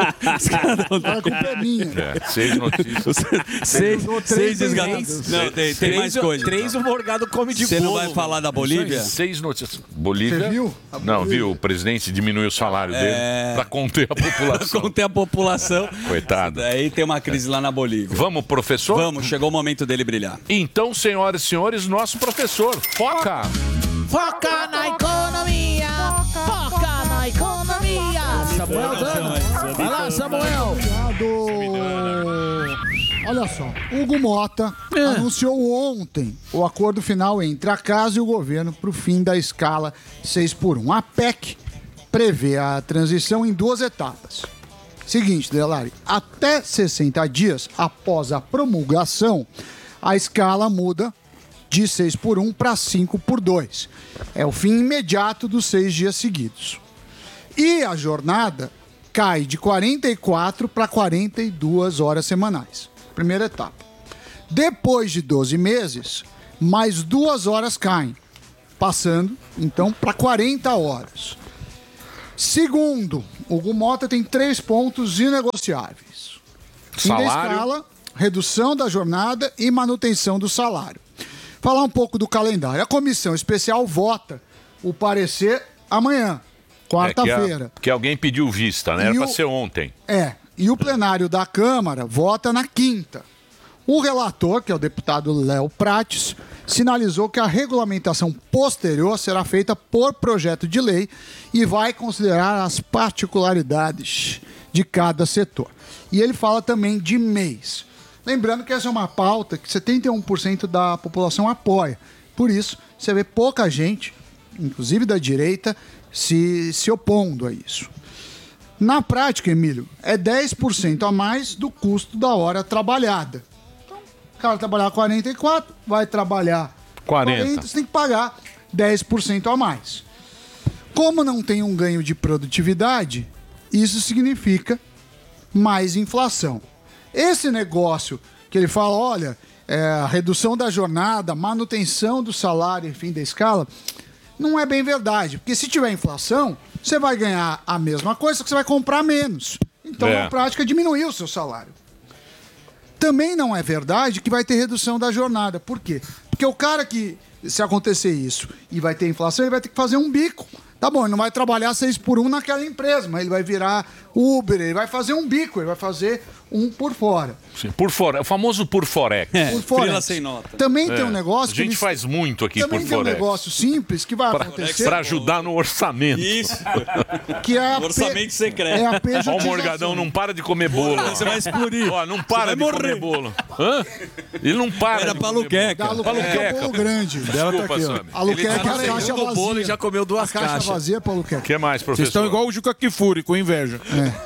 Fala com o Peninha. É, seis notícias. Seis, Usou três seis bem desgastados. rápidos. Não, tem, tem mais coisa. Três o Morgado come de Você bolo. não vai falar da Bolívia? Seis notícias. Bolívia. Você viu? A Não, Bolívia. viu? O presidente diminuiu o salário dele É. pra conter a população. Conter a população. Coitado. Aí tem uma crise lá na Bolívia. Vamos, professor? Vamos, chegou o momento dele brilhar. Então, senhoras e senhores, nosso professor, foca! Foca na economia! Foca na economia! Samuel Dano. Vai lá, Samuel! Obrigado. Olha só, Hugo Mota anunciou ontem o acordo final entre a casa e o governo para o fim da escala seis por um. A P E C prevê a transição em duas etapas. Seguinte, Delari, até sessenta dias após a promulgação, a escala muda de seis por um para cinco por dois. É o fim imediato dos seis dias seguidos. E a jornada cai de quarenta e quatro para quarenta e duas horas semanais. Primeira etapa. Depois de doze meses, mais duas horas caem, passando, então, para quarenta horas. Segundo, o Hugo Mota tem três pontos inegociáveis. Fim da Salário. escala, redução da jornada e manutenção do salário. Falar um pouco do calendário. A comissão especial vota o parecer amanhã, quarta-feira. É que, a- que alguém pediu vista, né? Era E pra o- ser ontem. É, e o plenário da Câmara vota na quinta. O relator, que é o deputado Léo Prates, sinalizou que a regulamentação posterior será feita por projeto de lei e vai considerar as particularidades de cada setor. E ele fala também de mês. Lembrando que essa é uma pauta que setenta e um por cento da população apoia. Por isso, você vê pouca gente, inclusive da direita, se, se opondo a isso. Na prática, Emílio, é dez por cento a mais do custo da hora trabalhada. Então, o cara trabalhar quarenta e quatro, vai trabalhar quarenta. você tem que pagar dez por cento a mais. Como não tem um ganho de produtividade, isso significa mais inflação. Esse negócio que ele fala, olha, é, a redução da jornada, manutenção do salário e fim da escala, não é bem verdade. Porque se tiver inflação, você vai ganhar a mesma coisa, só que você vai comprar menos. Então, É. na prática, diminuiu o seu salário. Também não é verdade que vai ter redução da jornada. Por quê? Porque o cara que, se acontecer isso e vai ter inflação, ele vai ter que fazer um bico. Tá bom, ele não vai trabalhar seis por um naquela empresa, mas ele vai virar Uber, ele vai fazer um bico, ele vai fazer um por fora. Sim, por fora, o famoso por forex. Por forex. Também tem um negócio A que gente eles- faz muito aqui Também por tem um forex. negócio simples que vai Pra- acontecer. Pra ajudar no orçamento. Isso. Que é a P- Orçamento secreto. É a Ó, o pejotização. Morgadão não para de comer bolo. ó. Você vai explodir. Ó, não Você para vai de morrer. comer bolo. Hã? Ele não para Era de pra comer Luqueca. bolo. Da Pra Luqueca é Luqueca. bolo grande. Desculpa, Dela tá aqui, ó. Sammy. A Luqueca Ele é tá a no caixa segundo vazia. bolo e já comeu duas a caixa caixas. vazia pra Luqueca. O que mais, Vocês professor? estão igual o Juca Kifuri, com inveja.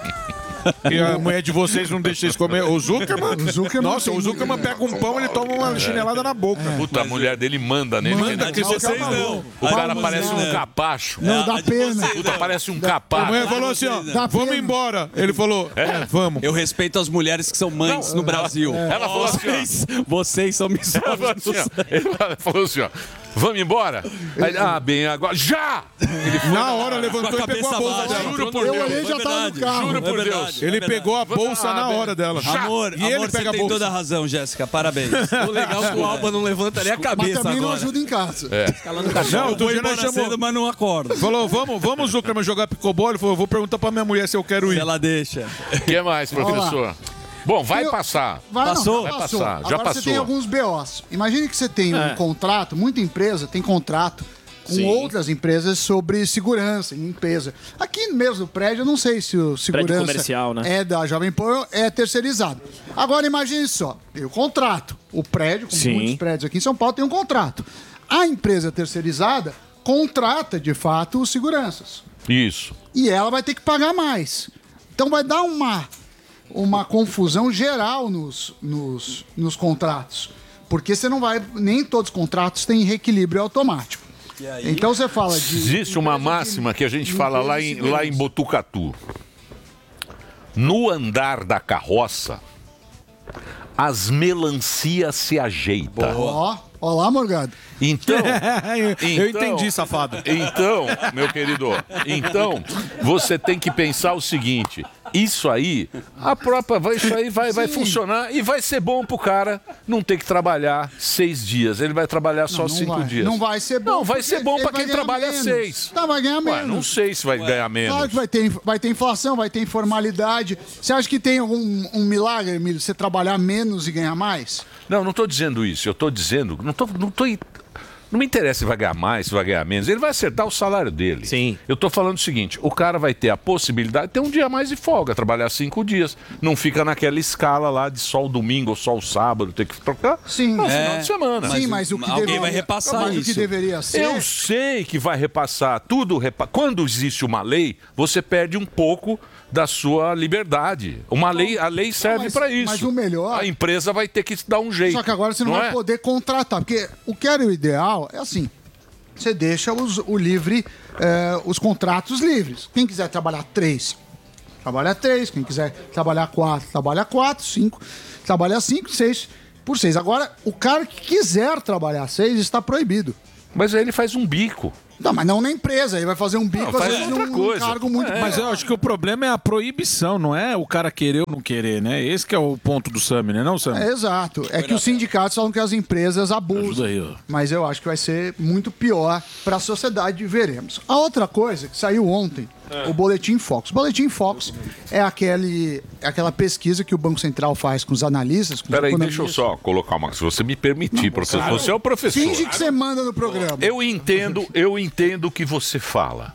E a mulher de vocês não deixa vocês comer. O Zuckerman? O Zuckerman Nossa, tem o Zuckerman muito- pega um pão e ele toma uma chinelada na boca. Puta, a mulher dele manda nele. Manda, que que vocês não. O cara Vamos parece não. um capacho. Não, dá pena. Puta, parece um A capacho. mulher falou assim, ó, Dá vamos pena. embora. Ele falou, é, vamos. Eu respeito as mulheres que são mães no Brasil. Ela falou assim, ó. Vocês, vocês são Ela falou assim, misóginos. ó. Ele falou assim, ó. Vamos embora? Aí, ah, bem, agora. Já! Ele foi Na hora levantou Com a e pegou a cabeça bolsa baixa. dela. Juro por Eu Deus. olhei e já tava no carro. Juro É por verdade. Deus. Ele pegou a bolsa Ah, na bem. hora dela. Amor, E ele amor, você pega a tem bolsa. toda a razão, Jéssica. Parabéns. O legal é que o Alba não levanta nem a Mas cabeça também não agora. ajuda em casa. Não, outro Vou dia nós embora chamou. cedo, mas não acordo. Falou, vamos, vamos, Zuckerman, jogar picobol. Ele falou, eu vou perguntar pra minha mulher se eu quero Se ir. ela deixa. O que mais, professor? Bom, vai Eu- passar. Vai, não, Passou? já Vai passou. passar, já Agora passou. você tem alguns B Os. Imagine que você tem um É. contrato, muita empresa tem contrato com Sim. outras empresas sobre segurança, limpeza. Aqui mesmo no prédio, eu não sei se o segurança comercial, né? é da Jovem Pan, é terceirizado. Agora imagine só, tem o contrato. O prédio, como Sim. muitos prédios aqui em São Paulo, tem um contrato. A empresa terceirizada contrata, de fato, os seguranças. Isso. E ela vai ter que pagar mais. Então vai dar uma, uma confusão geral nos, nos, nos contratos. Porque você não vai. Nem todos os contratos têm reequilíbrio automático. Então você fala de. Existe uma máxima que a gente fala lá em, lá em Botucatu. No andar da carroça, as melancias se ajeitam. Ó, ó lá, Morgado. Então, Eu entendi, safado. Então, meu querido, então você tem que pensar o seguinte: isso aí, a própria, vai, isso aí vai, vai funcionar e vai ser bom pro cara não ter que trabalhar seis dias. Ele vai trabalhar só não cinco vai. dias. Não vai ser bom. Não, vai porque ser bom ele pra vai quem ganhar trabalha menos. seis. Tá, vai ganhar Ué, menos. não sei se vai ganhar menos. Claro que vai ter, vai ter inflação, vai ter informalidade. Você acha que tem algum um milagre, Emílio, você trabalhar menos e ganhar mais? Não, não estou dizendo isso. Eu estou dizendo, não tô, não tô, não me interessa se vai ganhar mais, se vai ganhar menos. Ele vai acertar o salário dele. Sim. Eu estou falando o seguinte: o cara vai ter a possibilidade de ter um dia a mais de folga, trabalhar cinco dias. Não fica naquela escala lá de só o domingo ou só o sábado, ter que trocar. Sim. Não, É, final de semana. Sim, mas o que alguém deveria, vai repassar mas o isso. que deveria ser. Eu sei que vai repassar tudo. Repa... Quando existe uma lei, você perde um pouco da sua liberdade. Uma lei, a lei serve mas- para isso. mas o melhor- A empresa vai ter que dar um jeito. Só que agora você não, vai é? poder contratar. Porque o que era o ideal é assim: você deixa os, o livre, eh, os contratos livres. Quem quiser trabalhar três trabalha três. Quem quiser trabalhar quatro, trabalha quatro, cinco, trabalha cinco, seis por seis. Agora, o cara que quiser trabalhar seis está proibido. Mas aí ele faz um bico. Não, mas não na empresa. Ele vai fazer um bico, Não, faz às vezes, outra num coisa. cargo muito... É, mas eu acho que o problema é a proibição, não é o cara querer ou não querer, né? Esse que é o ponto do Sami, né, não, Sami? É, exato. É que os sindicatos falam que as empresas abusam. Aí, ó. Mas eu acho que vai ser muito pior para a sociedade, veremos. A outra coisa que saiu ontem, É. o Boletim Focus. O Boletim Focus é aquele, é aquela pesquisa que o Banco Central faz com os analistas, com os Peraí, economistas. deixa eu só colocar uma... Se você me permitir, professor. claro. Você é o professor. Finge que você manda no programa. Eu entendo, eu entendo o que você fala.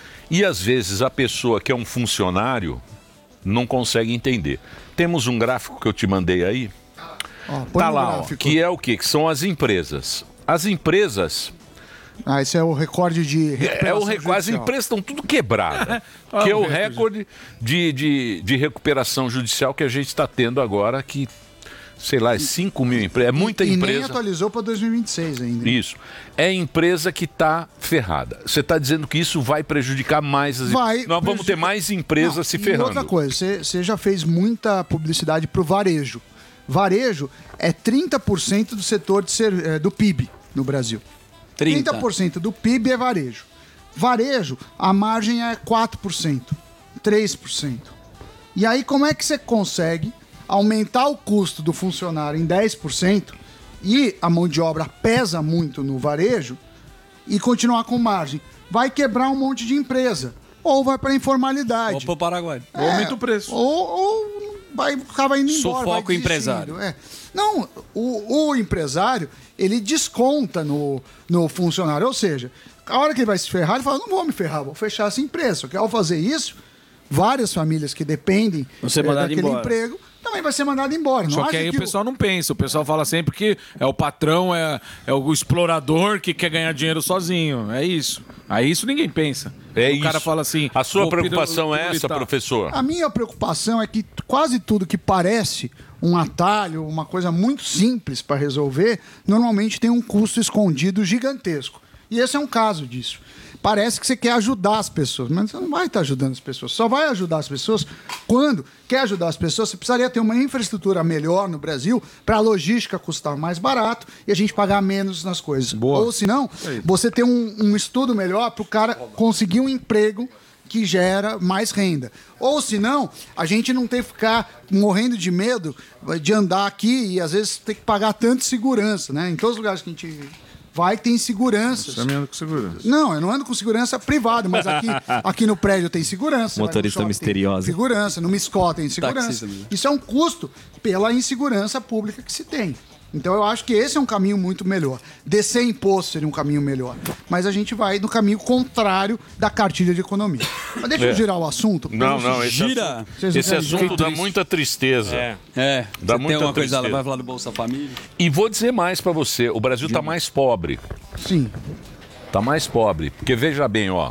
E às vezes a pessoa que é um funcionário não consegue entender. Temos um gráfico que eu te mandei aí. Ó, põe Tá no lá, ó, gráfico. que é o quê? Que são as empresas. As empresas... Ah, esse é o recorde de É o recuperação recorde. As judicial. empresas estão tudo quebradas. Ah, que é o o recorde de, de, de recuperação judicial que a gente está tendo agora, que, sei lá, é cinco mil empresas. É muita E nem empresa. atualizou para dois mil e vinte e seis ainda. Isso. É empresa que está ferrada. Você está dizendo que isso vai prejudicar mais as Vai empresas. Nós vamos ter mais empresas Não, se e ferrando. outra coisa, você, você já fez muita publicidade pro varejo. Varejo é trinta por cento do setor de ser, eh, do P I B no Brasil. trinta. trinta por cento do P I B é varejo. Varejo, a margem é quatro por cento, três por cento. E aí, como é que você consegue aumentar o custo do funcionário em dez por cento e a mão de obra pesa muito no varejo e continuar com margem? Vai quebrar um monte de empresa. Ou vai para informalidade. Ou pro Paraguai. É, Ou aumenta o preço. Ou, ou vai acabar indo embora. Sufoca vai o empresário. desistindo, é. Não, o, o empresário, ele desconta no, no funcionário. Ou seja, a hora que ele vai se ferrar, ele fala, não vou me ferrar, vou fechar essa empresa. Só que ao fazer isso, várias famílias que dependem Vão ser eh, mandadas daquele embora. emprego também vai ser mandado embora. Não Só que acha aí que o pessoal não pensa. O pessoal fala sempre que é o patrão, é, é o explorador que quer ganhar dinheiro sozinho. É isso. Aí isso ninguém pensa. É o cara isso. fala assim... A sua vou preocupação é essa, pirulitar. professor? A minha preocupação é que quase tudo que parece um atalho, uma coisa muito simples para resolver, normalmente tem um custo escondido gigantesco. E esse é um caso disso. Parece que você quer ajudar as pessoas, mas você não vai estar ajudando as pessoas. Só vai ajudar as pessoas quando quer ajudar as pessoas. Você precisaria ter uma infraestrutura melhor no Brasil para a logística custar mais barato e a gente pagar menos nas coisas. Ou se não, você ter um, um estudo melhor para o cara conseguir um emprego que gera mais renda. Ou se não, a gente não tem que ficar morrendo de medo de andar aqui e às vezes ter que pagar tanto segurança, né? Em todos os lugares que a gente vai, tem seguranças. Você anda com segurança. Não, eu não ando com segurança privada, mas aqui, aqui no prédio tem segurança. Motorista vai no shopping, misteriosa. Tem segurança, numa escola tem segurança. Taxista mesmo. Isso é um custo pela insegurança pública que se tem. Então eu acho que esse é um caminho muito melhor. Descer imposto seria um caminho melhor. Mas a gente vai no caminho contrário da cartilha de economia. Mas deixa eu É. girar o assunto. porque Não, vocês- não, esse, Gira. assunto, Vocês não esse querem assunto ficar dá triste? muita tristeza. É. Dá Você tem muita uma coisa, ela tristeza. vai falar do Bolsa Família? E vou dizer mais pra você, o Brasil tá mais pobre. Sim. Tá mais pobre. Porque veja bem, ó.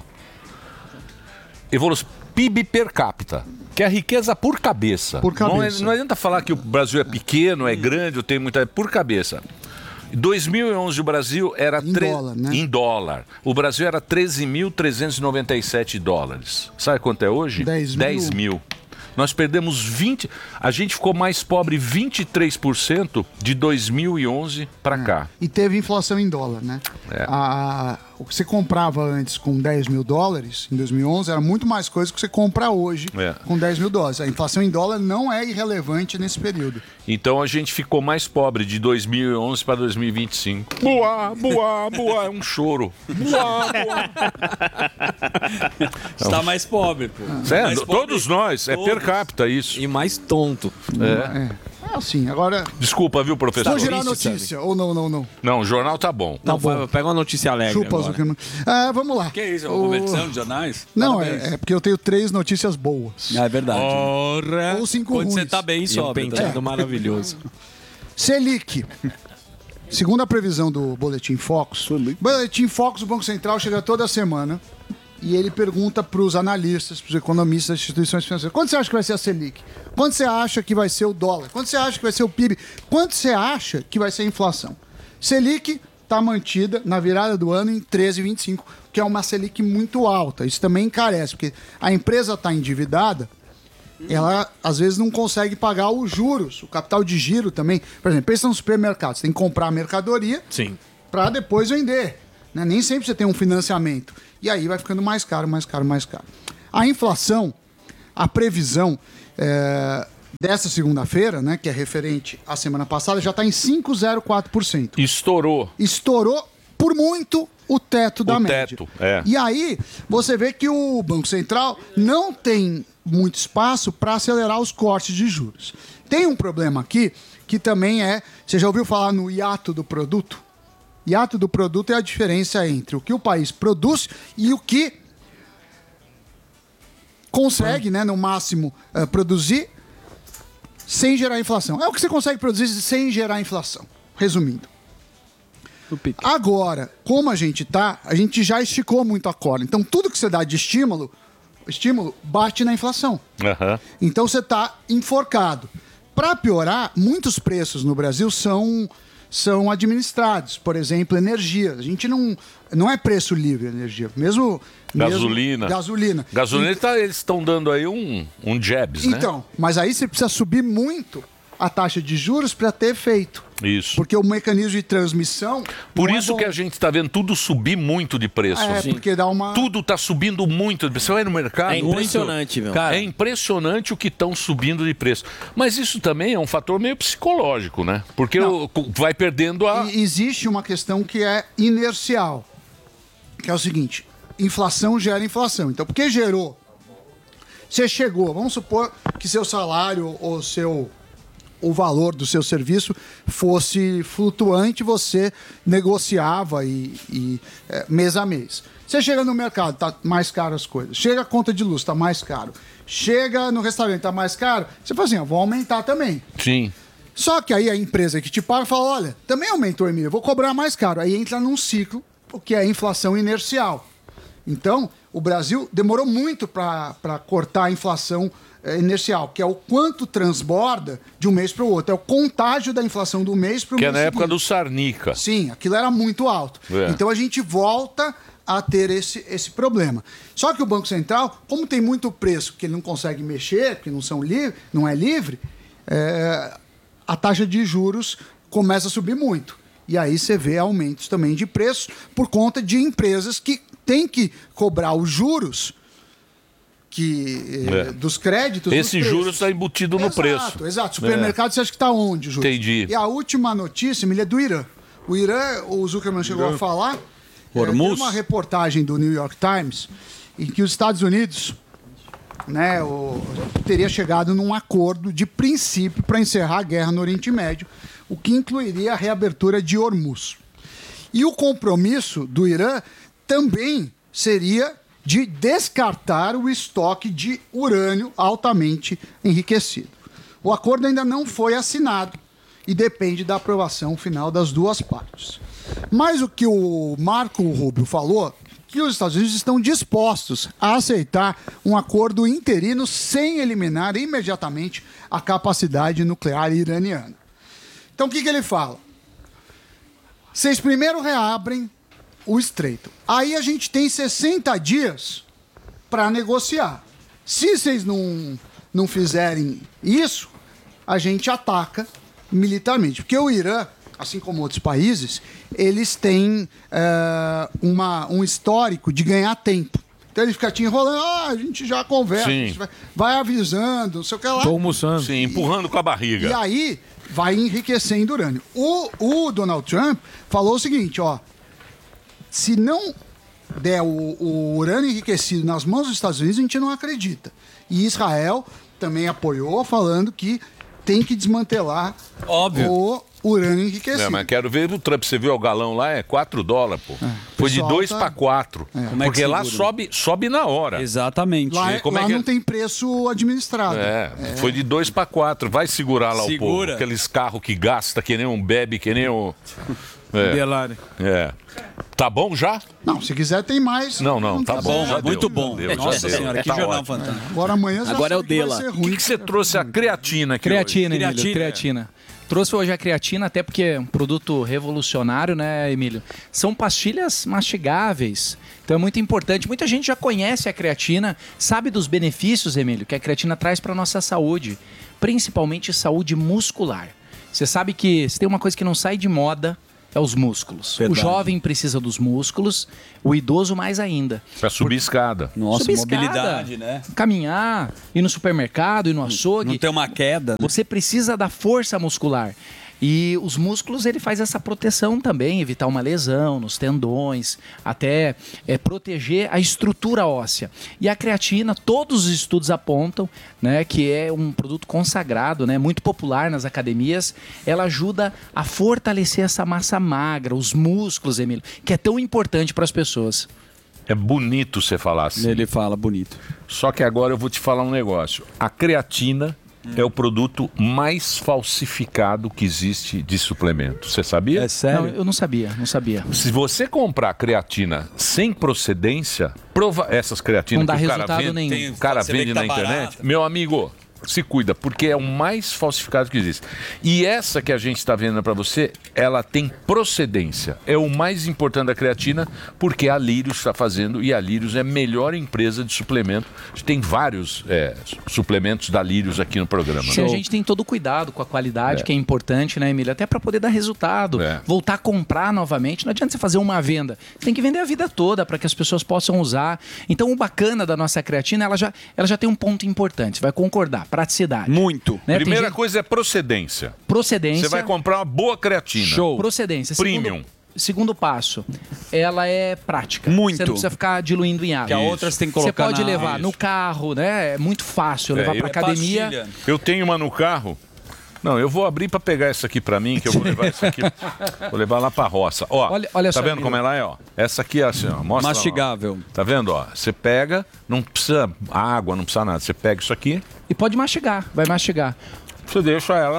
Evolução. P I B per capita. Que é a riqueza por cabeça. Por Não, é- cabeça. não adianta falar que o Brasil é pequeno, é grande, ou tem muita. É por cabeça. Em dois mil e onze o Brasil era Em tre- dólar, né? em dólar. O Brasil era treze mil trezentos e noventa e sete dólares. Sabe quanto é hoje? dez mil. dez mil. Nós perdemos vinte. A gente ficou mais pobre vinte e três por cento de dois mil e onze para cá. E teve inflação em dólar, né? É. A- o que você comprava antes com dez mil dólares, em dois mil e onze, era muito mais coisa que você compra hoje É. com dez mil dólares. A inflação em dólar não é irrelevante nesse período. Então a gente ficou mais pobre de dois mil e onze para dois mil e vinte e cinco. Boa, boa, boa, é um choro. Boa, boa. Está mais pobre, pô. Sério, Mais pobre. todos nós, é per capita isso. E mais tonto. É. É. Assim, agora. Desculpa, viu, professor? Vou girar a notícia. Ou não, não, não. Não, o jornal tá bom. Não, vai- pega uma notícia alegre Chupa, agora. Zuckerman. Ah, vamos lá. Que isso? É O- uma competição de jornais? Não, Parabéns. é, é porque eu tenho três notícias boas. É verdade. Ora. Ou cinco Quando ruins. você tá bem, E um sobra. penteado maravilhoso. Selic. Segundo a previsão do Boletim Focus, Boletim Focus do Banco Central chega toda semana e ele pergunta para os analistas, para os economistas das instituições financeiras, quanto você acha que vai ser a Selic? Quanto você acha que vai ser o dólar? Quanto você acha que vai ser o P I B? Quanto você acha que vai ser a inflação? Selic está mantida na virada do ano em treze vírgula vinte e cinco, que é uma Selic muito alta. Isso também encarece, porque a empresa está endividada ela às vezes não consegue pagar os juros, o capital de giro também. Por exemplo, pensa no supermercado, você tem que comprar a mercadoria para depois vender. Né? Nem sempre você tem um financiamento. E aí vai ficando mais caro, mais caro, mais caro. A inflação, a previsão é, dessa segunda-feira, né, que é referente à semana passada, já está em cinco vírgula zero quatro por cento. Estourou. Estourou por muito o teto da O média. teto, é. E aí você vê que o Banco Central não tem muito espaço para acelerar os cortes de juros. Tem um problema aqui que também é... Você já ouviu falar no hiato do produto? Hiato do produto é a diferença entre o que o país produz e o que consegue, né, no máximo, uh, produzir sem gerar inflação. É o que você consegue produzir sem gerar inflação. Resumindo. Agora, como a gente tá, a gente já esticou muito a corda. Então, tudo que você dá de estímulo, estímulo bate na inflação. Aham. Então, você está enforcado. Para piorar, muitos preços no Brasil são, são administrados. Por exemplo, energia. A gente não... Não é preço livre a energia. Mesmo... Gasolina. Mesmo, gasolina. Gasolina, E- tá- eles estão dando aí um, um jabs, né? Então, mas aí você precisa subir muito a taxa de juros para ter efeito. Isso. Porque o mecanismo de transmissão... Por não é isso bom. que a gente está vendo tudo subir muito de preço. É, Sim. porque dá uma... Tudo está subindo muito. Você vai no mercado... É impressionante, meu. Cara, é impressionante o que estão subindo de preço. Mas isso também é um fator meio psicológico, né? Porque o- vai perdendo a... E existe uma questão que é inercial, que é o seguinte, inflação gera inflação. Então, porque gerou? Você chegou, vamos supor que seu salário ou seu o valor do seu serviço fosse flutuante, você negociava e, e é, mês a mês. Você chega no mercado, tá mais caro as coisas. Chega a conta de luz, tá mais caro. Chega no restaurante, tá mais caro. Você fala assim, ó, vou aumentar também. Sim. Só que aí a empresa que te paga fala, olha, também aumentou, Emílio, eu vou cobrar mais caro. Aí entra num ciclo, o que é a inflação inercial. Então, o Brasil demorou muito para cortar a inflação eh, inercial, que é o quanto transborda de um mês para o outro. É o contágio da inflação do mês para o Que mês é na época seguinte. do Sarnica. Sim, aquilo era muito alto. É. Então a gente volta a ter esse, esse problema. Só que o Banco Central, como tem muito preço que ele não consegue mexer, que não, são li não é livre, é, a taxa de juros começa a subir muito. E aí você vê aumentos também de preços por conta de empresas que têm que cobrar os juros que, eh, É. dos créditos. Esse dos juros preços. está embutido no Exato, preço. Exato. Supermercado, você acha que está onde, Júlio? Entendi. E a última notícia, Emília, é do Irã. O Irã, o Zuckerman chegou Irã. a falar. Hormuz. É, tem uma reportagem do New York Times em que os Estados Unidos, né, o, teria chegado num acordo de princípio para encerrar a guerra no Oriente Médio, o que incluiria a reabertura de Hormuz. E o compromisso do Irã também seria de descartar o estoque de urânio altamente enriquecido. O acordo ainda não foi assinado e depende da aprovação final das duas partes. Mas o que o Marco Rubio falou, que os Estados Unidos estão dispostos a aceitar um acordo interino sem eliminar imediatamente a capacidade nuclear iraniana. Então o que, que ele fala? Vocês primeiro reabrem o estreito. Aí a gente tem sessenta dias para negociar. Se vocês não, não fizerem isso, a gente ataca militarmente. Porque o Irã, assim como outros países, eles têm eh, uma, um histórico de ganhar tempo. Então ele fica te enrolando, ah, a gente já conversa, Sim. a gente vai, vai avisando, não sei o que lá. Tô almoçando. Sim, empurrando com a barriga. E aí vai enriquecendo urânio. O, o Donald Trump falou o seguinte, ó, se não der o, o urânio enriquecido nas mãos dos Estados Unidos, a gente não acredita. E Israel também apoiou, falando que tem que desmantelar Óbvio. o urânio enriquecido. É, mas quero ver o Trump. Você viu o galão lá? É quatro dólares, pô. Foi de pessoal dois tá- para quatro. É. Como é que Porque lá segura? sobe, sobe na hora. Exatamente. Lá, E como é lá que é? não tem preço administrado. É, foi de dois para quatro. Vai segurar lá o Segura. povo. Aqueles carros que gasta que nem um bebe, que nem o... Delari. É. Tá bom já? Não, se quiser tem mais. Não, não, tá tem bom. problema. já deu, muito bom. já deu, Nossa já deu. Senhora, que Tá jornal ótimo. fantástico. Agora amanhã já Agora é sei o que vai Dela. ser O ruim. que, que você trouxe? A creatina aqui Creatina, hoje. Emílio, creatina. Trouxe hoje a creatina, até porque é um produto revolucionário, né, Emílio? São pastilhas mastigáveis. Então é muito importante. Muita gente já conhece a creatina, sabe dos benefícios, Emílio, que a creatina traz para a nossa saúde, principalmente saúde muscular. Você sabe que se tem uma coisa que não sai de moda, é os músculos. Verdade. O jovem precisa dos músculos, o idoso mais ainda. Pra subir escada. Nossa, Subir escada, mobilidade, né? Caminhar, ir no supermercado, ir no açougue. Não ter uma queda. Né? Você precisa da força muscular. E os músculos, ele faz essa proteção também, evitar uma lesão nos tendões, até é, proteger a estrutura óssea. E a creatina, todos os estudos apontam, né, que é um produto consagrado, né, muito popular nas academias. Ela ajuda a fortalecer essa massa magra, os músculos, Emílio, que é tão importante para as pessoas. É bonito você falar assim. Ele fala bonito. Só que agora eu vou te falar um negócio. A creatina é o produto mais falsificado que existe de suplemento. Você sabia? É sério? Não, eu não sabia, não sabia. Se você comprar creatina sem procedência, prova essas creatinas Não dá que o cara resultado vende, nenhum. Tem, o cara Você vê vende que na tá internet, barato. meu amigo, se cuida, porque é o mais falsificado que existe. E essa que a gente está vendo para você, ela tem procedência. É o mais importante da creatina, porque a Lírios está fazendo, e a Lírios é a melhor empresa de suplemento. A gente tem vários é, suplementos da Lírios aqui no programa. Se a gente tem todo o cuidado com a qualidade, É. que é importante, né, Emílio? Até para poder dar resultado, É. voltar a comprar novamente. Não adianta você fazer uma venda. Você tem que vender a vida toda para que as pessoas possam usar. Então, o bacana da nossa creatina, ela já, ela já tem um ponto importante. Você vai concordar. Praticidade. Muito. Né? Primeira Tem gente- coisa é procedência. Procedência. Você vai comprar uma boa creatina. Show. Procedência. Premium. Segundo, segundo passo, ela é prática. Muito. Você não precisa ficar diluindo em água. Que a outra você tem que colocar Você pode na- levar Isso. no carro, né? É muito fácil É, levar eu- para academia. pastilha. Eu tenho uma no carro. Não, eu vou abrir para pegar essa aqui para mim, que eu vou levar essa aqui. Vou levar lá para roça. Ó, Olha- olha tá só, vendo Emílio. como ela é, ó? Essa aqui é assim, ó. Mostra, Mastigável. ó. Tá vendo, ó? Você pega, não precisa água, não precisa nada. Você pega isso aqui, E pode mastigar, vai mastigar. você deixa ela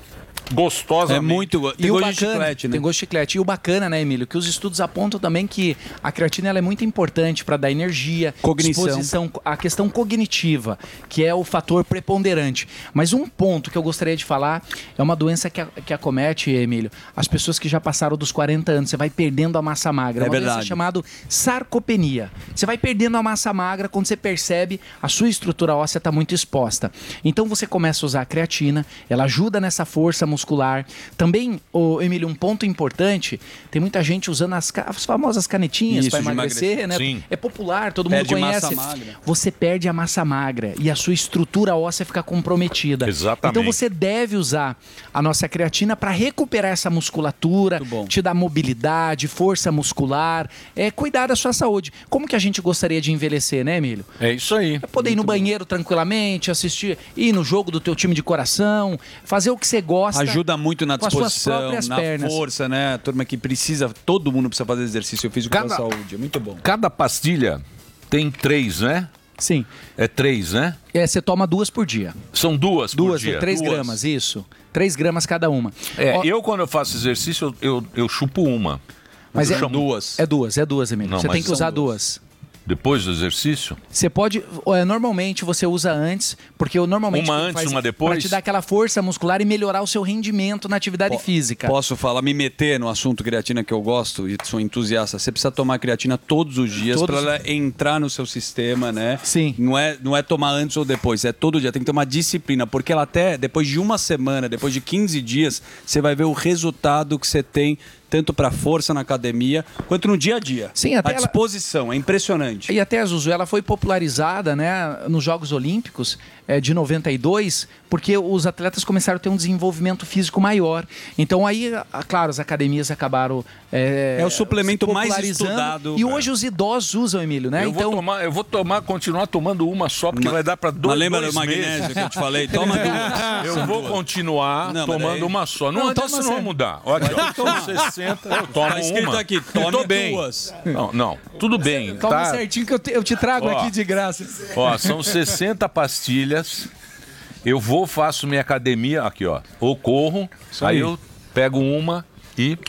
gostosa. É muito. Tem E o gosto de bacana- chiclete, né? Tem gosto de chiclete. E o bacana, né, Emílio, que os estudos apontam também que a creatina ela é muito importante para dar energia, Cognição. disposição, a questão cognitiva, que é o fator preponderante. Mas um ponto que eu gostaria de falar é uma doença que, a- que acomete, Emílio, as pessoas que já passaram dos quarenta anos. Você vai perdendo a massa magra. É uma doença verdade. chamada sarcopenia. Você vai perdendo a massa magra quando você percebe a sua estrutura óssea está muito exposta. Então você começa a usar a creatina, ela ajuda nessa força muscular. Também, ô, Emílio, um ponto importante, tem muita gente usando as, ca- as famosas canetinhas Isso, para de emagrecer, emagrecer. né? Sim. É popular, todo Perde mundo massa conhece. magra. Você perde a massa magra e a sua estrutura óssea fica comprometida. Exatamente. Então você deve usar a nossa creatina para recuperar essa musculatura, te dar mobilidade, força muscular, é cuidar da sua saúde. Como que a gente gostaria de envelhecer, né, Emílio? É isso aí. É poder ir no banheiro tranquilamente, assistir, ir no jogo do teu time de coração, fazer o que você gosta. Ajuda muito na com as suas disposição, próprias na pernas. força, né? A turma que precisa, todo mundo precisa fazer exercício físico Cada- para a saúde. É muito bom. Cada pastilha tem três, né? Sim. É três, né? É, você toma duas por dia. São duas, por Duas, dia. três Duas. gramas, isso. Três gramas cada uma. É, Ó, eu quando eu faço exercício, eu, eu, eu chupo uma. Mas eu é chamo- duas. É duas, é duas, Emílio. Não, Você mas tem que são usar duas. Depois do exercício? Você pode. é, normalmente você usa antes, porque eu normalmente. Uma antes, uma depois? Pra te dar aquela força muscular e melhorar o seu rendimento na atividade física. Posso falar, me meter no assunto creatina que eu gosto e sou entusiasta. Você precisa tomar creatina todos os dias Todos- para ela entrar no seu sistema, né? Sim. Não é, não é tomar antes ou depois, é todo dia. Tem que ter uma disciplina, porque ela até depois de uma semana, depois de quinze dias, você vai ver o resultado que você tem tanto para força na academia quanto no dia a dia. Sim, até a ela- disposição é impressionante. E até, Zuzu, ela foi popularizada, né, nos Jogos Olímpicos eh, de noventa e dois, porque os atletas começaram a ter um desenvolvimento físico maior. Então aí, ah, claro, as academias acabaram eh, É o suplemento se mais popularizando. estudado. E hoje os idosos usam, Emílio, né? Eu, então, vou tomar, eu vou tomar, continuar tomando uma só, porque vai dar para dois, Mas lembra dois do magnésio meses. que eu te falei? Toma duas. Eu vou continuar Não, mas tomando daí- uma só. Não, Não, adianta toma você não sério. mudar. Olha aqui, ó. São sessenta, eu tomo Tá escrito uma. aqui, E tome tô bem. duas. Não, não, tudo bem. toma tá? certinho que eu te, eu te trago Ó. aqui de graça. Ó, são sessenta pastilhas. Eu vou, faço minha academia, aqui ó, ou corro, aí aí. eu pego uma e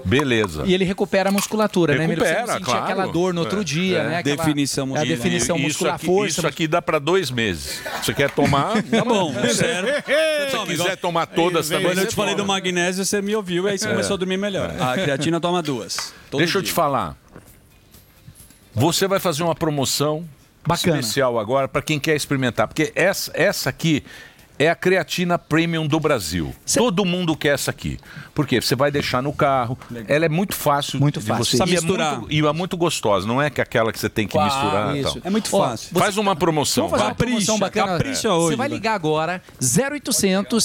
Beleza. E ele recupera a musculatura, né? Recupera, Você não sentir claro. aquela dor no outro É. dia, É. né? Aquela- Definição é a muscular. definição Isso muscular, aqui, força. isso aqui dá para dois meses. Você quer tomar? Tá bom, sério. Se você quiser tomar todas também. Quando eu você te falei toma. do magnésio, você me ouviu e aí você É. começou a dormir melhor. A creatina toma duas. todo Deixa eu dia. te falar. Você vai fazer uma promoção Bacana. especial agora para quem quer experimentar. Porque essa, essa aqui é a creatina premium do Brasil. Todo mundo quer essa aqui. Por quê? Você vai deixar no carro. Ela é muito fácil Muito de fácil. você. Sabe E é misturar. muito, e é muito gostosa. Não é que aquela que você tem que Ah, misturar. e isso. tal. É muito Ó, fácil. Faz uma promoção. Vamos fazer vai. uma promoção bacana. capricha Você hoje, vai vai. ligar agora, zero oitocentos,